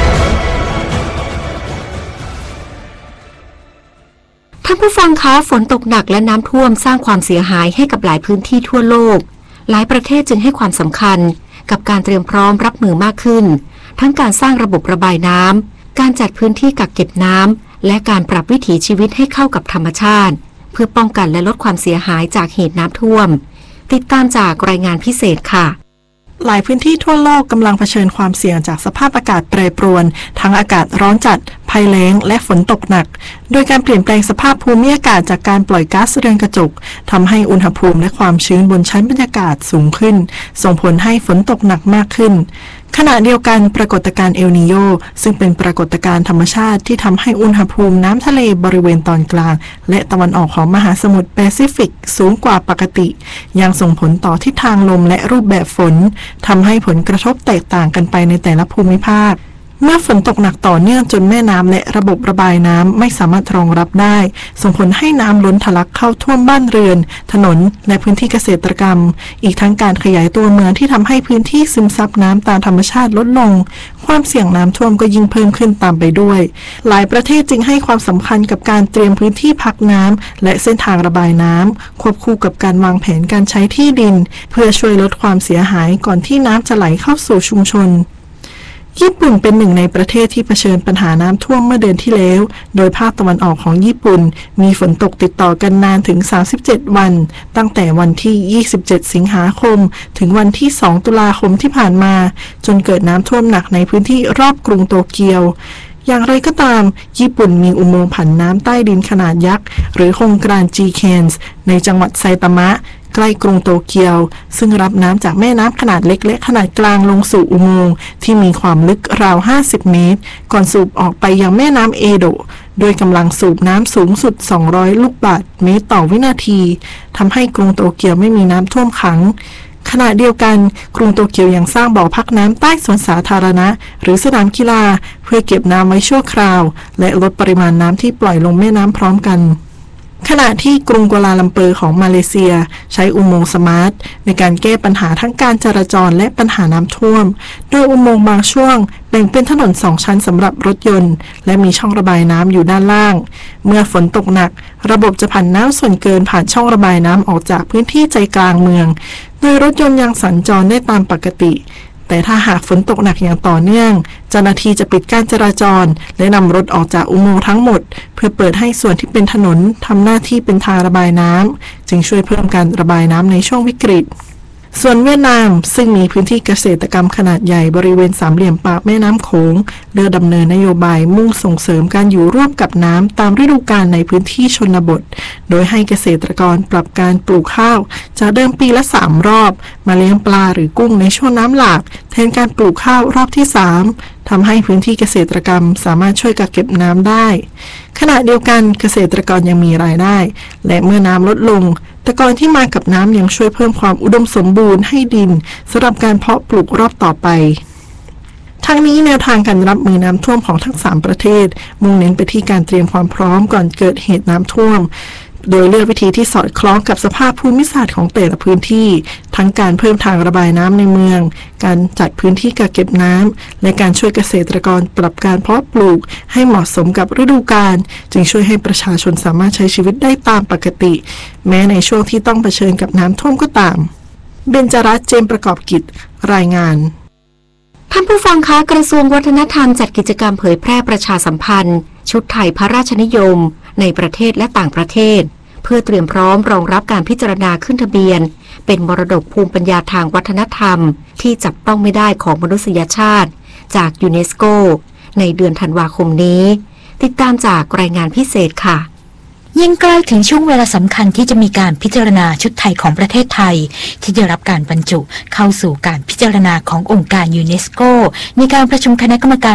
ท่านผู้ฟังคะฝนตกหนักและน้ำท่วมสร้างความเสียหายให้กับหลายพื้นที่ทั่วโลกหลายประเทศจึงให้ความสำคัญกับการเตรียมพร้อมรับมือมากขึ้นทั้งการสร้างระบบระบายน้ำการจัดพื้นที่กักเก็บน้ำและการปรับวิถีชีวิตให้เข้ากับธรรมชาติเพื่อป้องกันและลดความเสียหายจากเหตุน้ำท่วมติดตามจากรายงานพิเศษค่ะหลายพื้นที่ทั่วโลกกำลังเผชิญความเสี่ยงจากสภาพอากาศแปรปรวนทั้งอากาศร้อนจัดภัยแล้งและฝนตกหนักโดยการเปลี่ยนแปลงสภาพภูมิอากาศจากการปล่อยก๊าซเรือนกระจกทำให้อุณหภูมิและความชื้นบนชั้นบรรยากาศสูงขึ้นส่งผลให้ฝนตกหนักมากขึ้นขณะเดียวกันปรากฏการณ์เอลนีโญซึ่งเป็นปรากฏการณ์ธรรมชาติที่ทำให้อุณหภูมิน้ำทะเลบริเวณตอนกลางและตะวันออกของมหาสมุทรแปซิฟิกสูงกว่าปกติยังส่งผลต่อทิศทางลมและรูปแบบฝนทำให้ผลกระทบแตกต่างกันไปในแต่ละภูมิภาคเมื่อฝนตกหนักต่อเนื่องจนแม่น้ำและระบบระบายน้ำไม่สามารถรองรับได้ส่งผลให้น้ำล้นทะลักเข้าท่วมบ้านเรือนถนนและพื้นที่เกษตรกรรมอีกทั้งการขยายตัวเมืองที่ทำให้พื้นที่ซึมซับน้ำตามธรรมชาติลดลงความเสี่ยงน้ำท่วมก็ยิ่งเพิ่มขึ้นตามไปด้วยหลายประเทศจึงให้ความสำคัญกับการเตรียมพื้นที่พักน้ำและเส้นทางระบายน้ำควบคู่กับการวางแผนการใช้ที่ดินเพื่อช่วยลดความเสียหายก่อนที่น้ำจะไหลเข้าสู่ชุมชนญี่ปุ่นเป็นหนึ่งในประเทศที่เผชิญปัญหาน้ำท่วมเมื่อเดือนที่แล้วโดยภาคตะวันออกของญี่ปุ่นมีฝนตกติดต่อกันนานถึงสามสิบเจ็ดวันตั้งแต่วันที่ยี่สิบเจ็ดสิงหาคมถึงวันที่สองตุลาคมที่ผ่านมาจนเกิดน้ำท่วมหนักในพื้นที่รอบกรุงโตเกียวอย่างไรก็ตามญี่ปุ่นมีอุโมงค์ผันน้ำใต้ดินขนาดยักษ์หรือโครงการจีเคนส์ในจังหวัดไซตามะใกล้กรุงโตเกียวซึ่งรับน้ำจากแม่น้ำขนาดเล็กและขนาดกลางลงสู่อุโมงค์ที่มีความลึกราวห้าสิบเมตรก่อนสูบออกไปยังแม่น้ำเอโดะโดยกำลังสูบน้ำสูงสุดสองร้อยลูกบาศก์เมตรต่อวินาทีทำให้กรุงโตเกียวไม่มีน้ำท่วมขังขณะเดียวกันกรุงโตเกียวยังสร้างบ่อพักน้ำใต้สวนสาธารณะหรือสนามกีฬาเพื่อเก็บน้ำไว้ชั่วคราวและลดปริมาณน้ำที่ปล่อยลงแม่น้ำพร้อมกันขณะที่กรุงกัวลาลัมเปอร์ของมาเลเซียใช้อุโมงค์สมาร์ทในการแก้ปัญหาทั้งการจราจรและปัญหาน้ำท่วมโดยอุโมงค์บางช่วงแบ่งเป็นถนนสองชั้นสำหรับรถยนต์และมีช่องระบายน้ำอยู่ด้านล่างเมื่อฝนตกหนักระบบจะผันน้ำส่วนเกินผ่านช่องระบายน้ำออกจากพื้นที่ใจกลางเมืองโดยรถยนต์ยังสัญจรได้ตามปกติแต่ถ้าหากฝนตกหนักอย่างต่อเนื่องเจ้าหน้าที่จะปิดการจราจรและนำรถออกจากอุโมงค์ทั้งหมดเพื่อเปิดให้ส่วนที่เป็นถนนทำหน้าที่เป็นทางระบายน้ำจึงช่วยเพิ่มการระบายน้ำในช่วงวิกฤตส่วนเวียดนามซึ่งมีพื้นที่เกษตรกรรมขนาดใหญ่บริเวณสามเหลี่ยมปากแม่น้ำโขงเลือกดำเนินนโยบายมุ่งส่งเสริมการอยู่ร่วมกับน้ำตามฤดูกาลในพื้นที่ชนบทโดยให้เกษตรกรปรับการปลูกข้าวจากเดิมปีละสามรอบมาเลี้ยงปลาหรือกุ้งในช่วงน้ำหลากแทนการปลูกข้าวรอบที่สามทำให้พื้นที่เกษตรกรรมสามารถช่วยกักเก็บน้ำได้ขณะเดียวกันเกษตรกรยังมีรายได้และเมื่อน้ำลดลงตะกอนที่มากับน้ำยังช่วยเพิ่มความอุดมสมบูรณ์ให้ดินสำหรับการเพาะปลูกรอบต่อไปทั้งนี้แนวทางการรับมือน้ำท่วมของทั้งสามประเทศมุ่งเน้นไปที่การเตรียมความพร้อมก่อนเกิดเหตุน้ำท่วมโดยเลือกวิธีที่สอดคล้องกับสภาพภูมิศาสตร์ของแต่ละพื้นที่ทั้งการเพิ่มทางระบายน้ำในเมืองการจัดพื้นที่กักเก็บน้ำและการช่วยเกษตรกรปรับการเพาะปลูกให้เหมาะสมกับฤดูกาลจึงช่วยให้ประชาชนสามารถใช้ชีวิตได้ตามปกติแม้ในช่วงที่ต้องเผชิญกับน้ำท่วมก็ตามเบญจรัตน์ เจมส์ประกอบกิจรายงานท่านผู้ฟังคะกระทรวงวัฒนธรรมจัดกิจกรรมเผยแพร่ประชาสัมพันธ์ชุดไทยพระราชนิยมในประเทศและต่างประเทศเพื่อเตรียมพร้อมรองรับการพิจารณาขึ้นทะเบียนเป็นมรดกภูมิปัญญาทางวัฒนธรรมที่จับต้องไม่ได้ของมนุษยชาติจากยูเนสโกในเดือนธันวาคมนี้ติดตามจากรายงานพิเศษค่ะยิ่งใกล้ถึงช่วงเวลาสำคัญที่จะมีการพิจารณาชุดไทยของประเทศไทยที่ได้รับการบรรจุเข้าสู่การพิจารณาขององค์การยูเนสโกในการประชุมคณะกรรมการ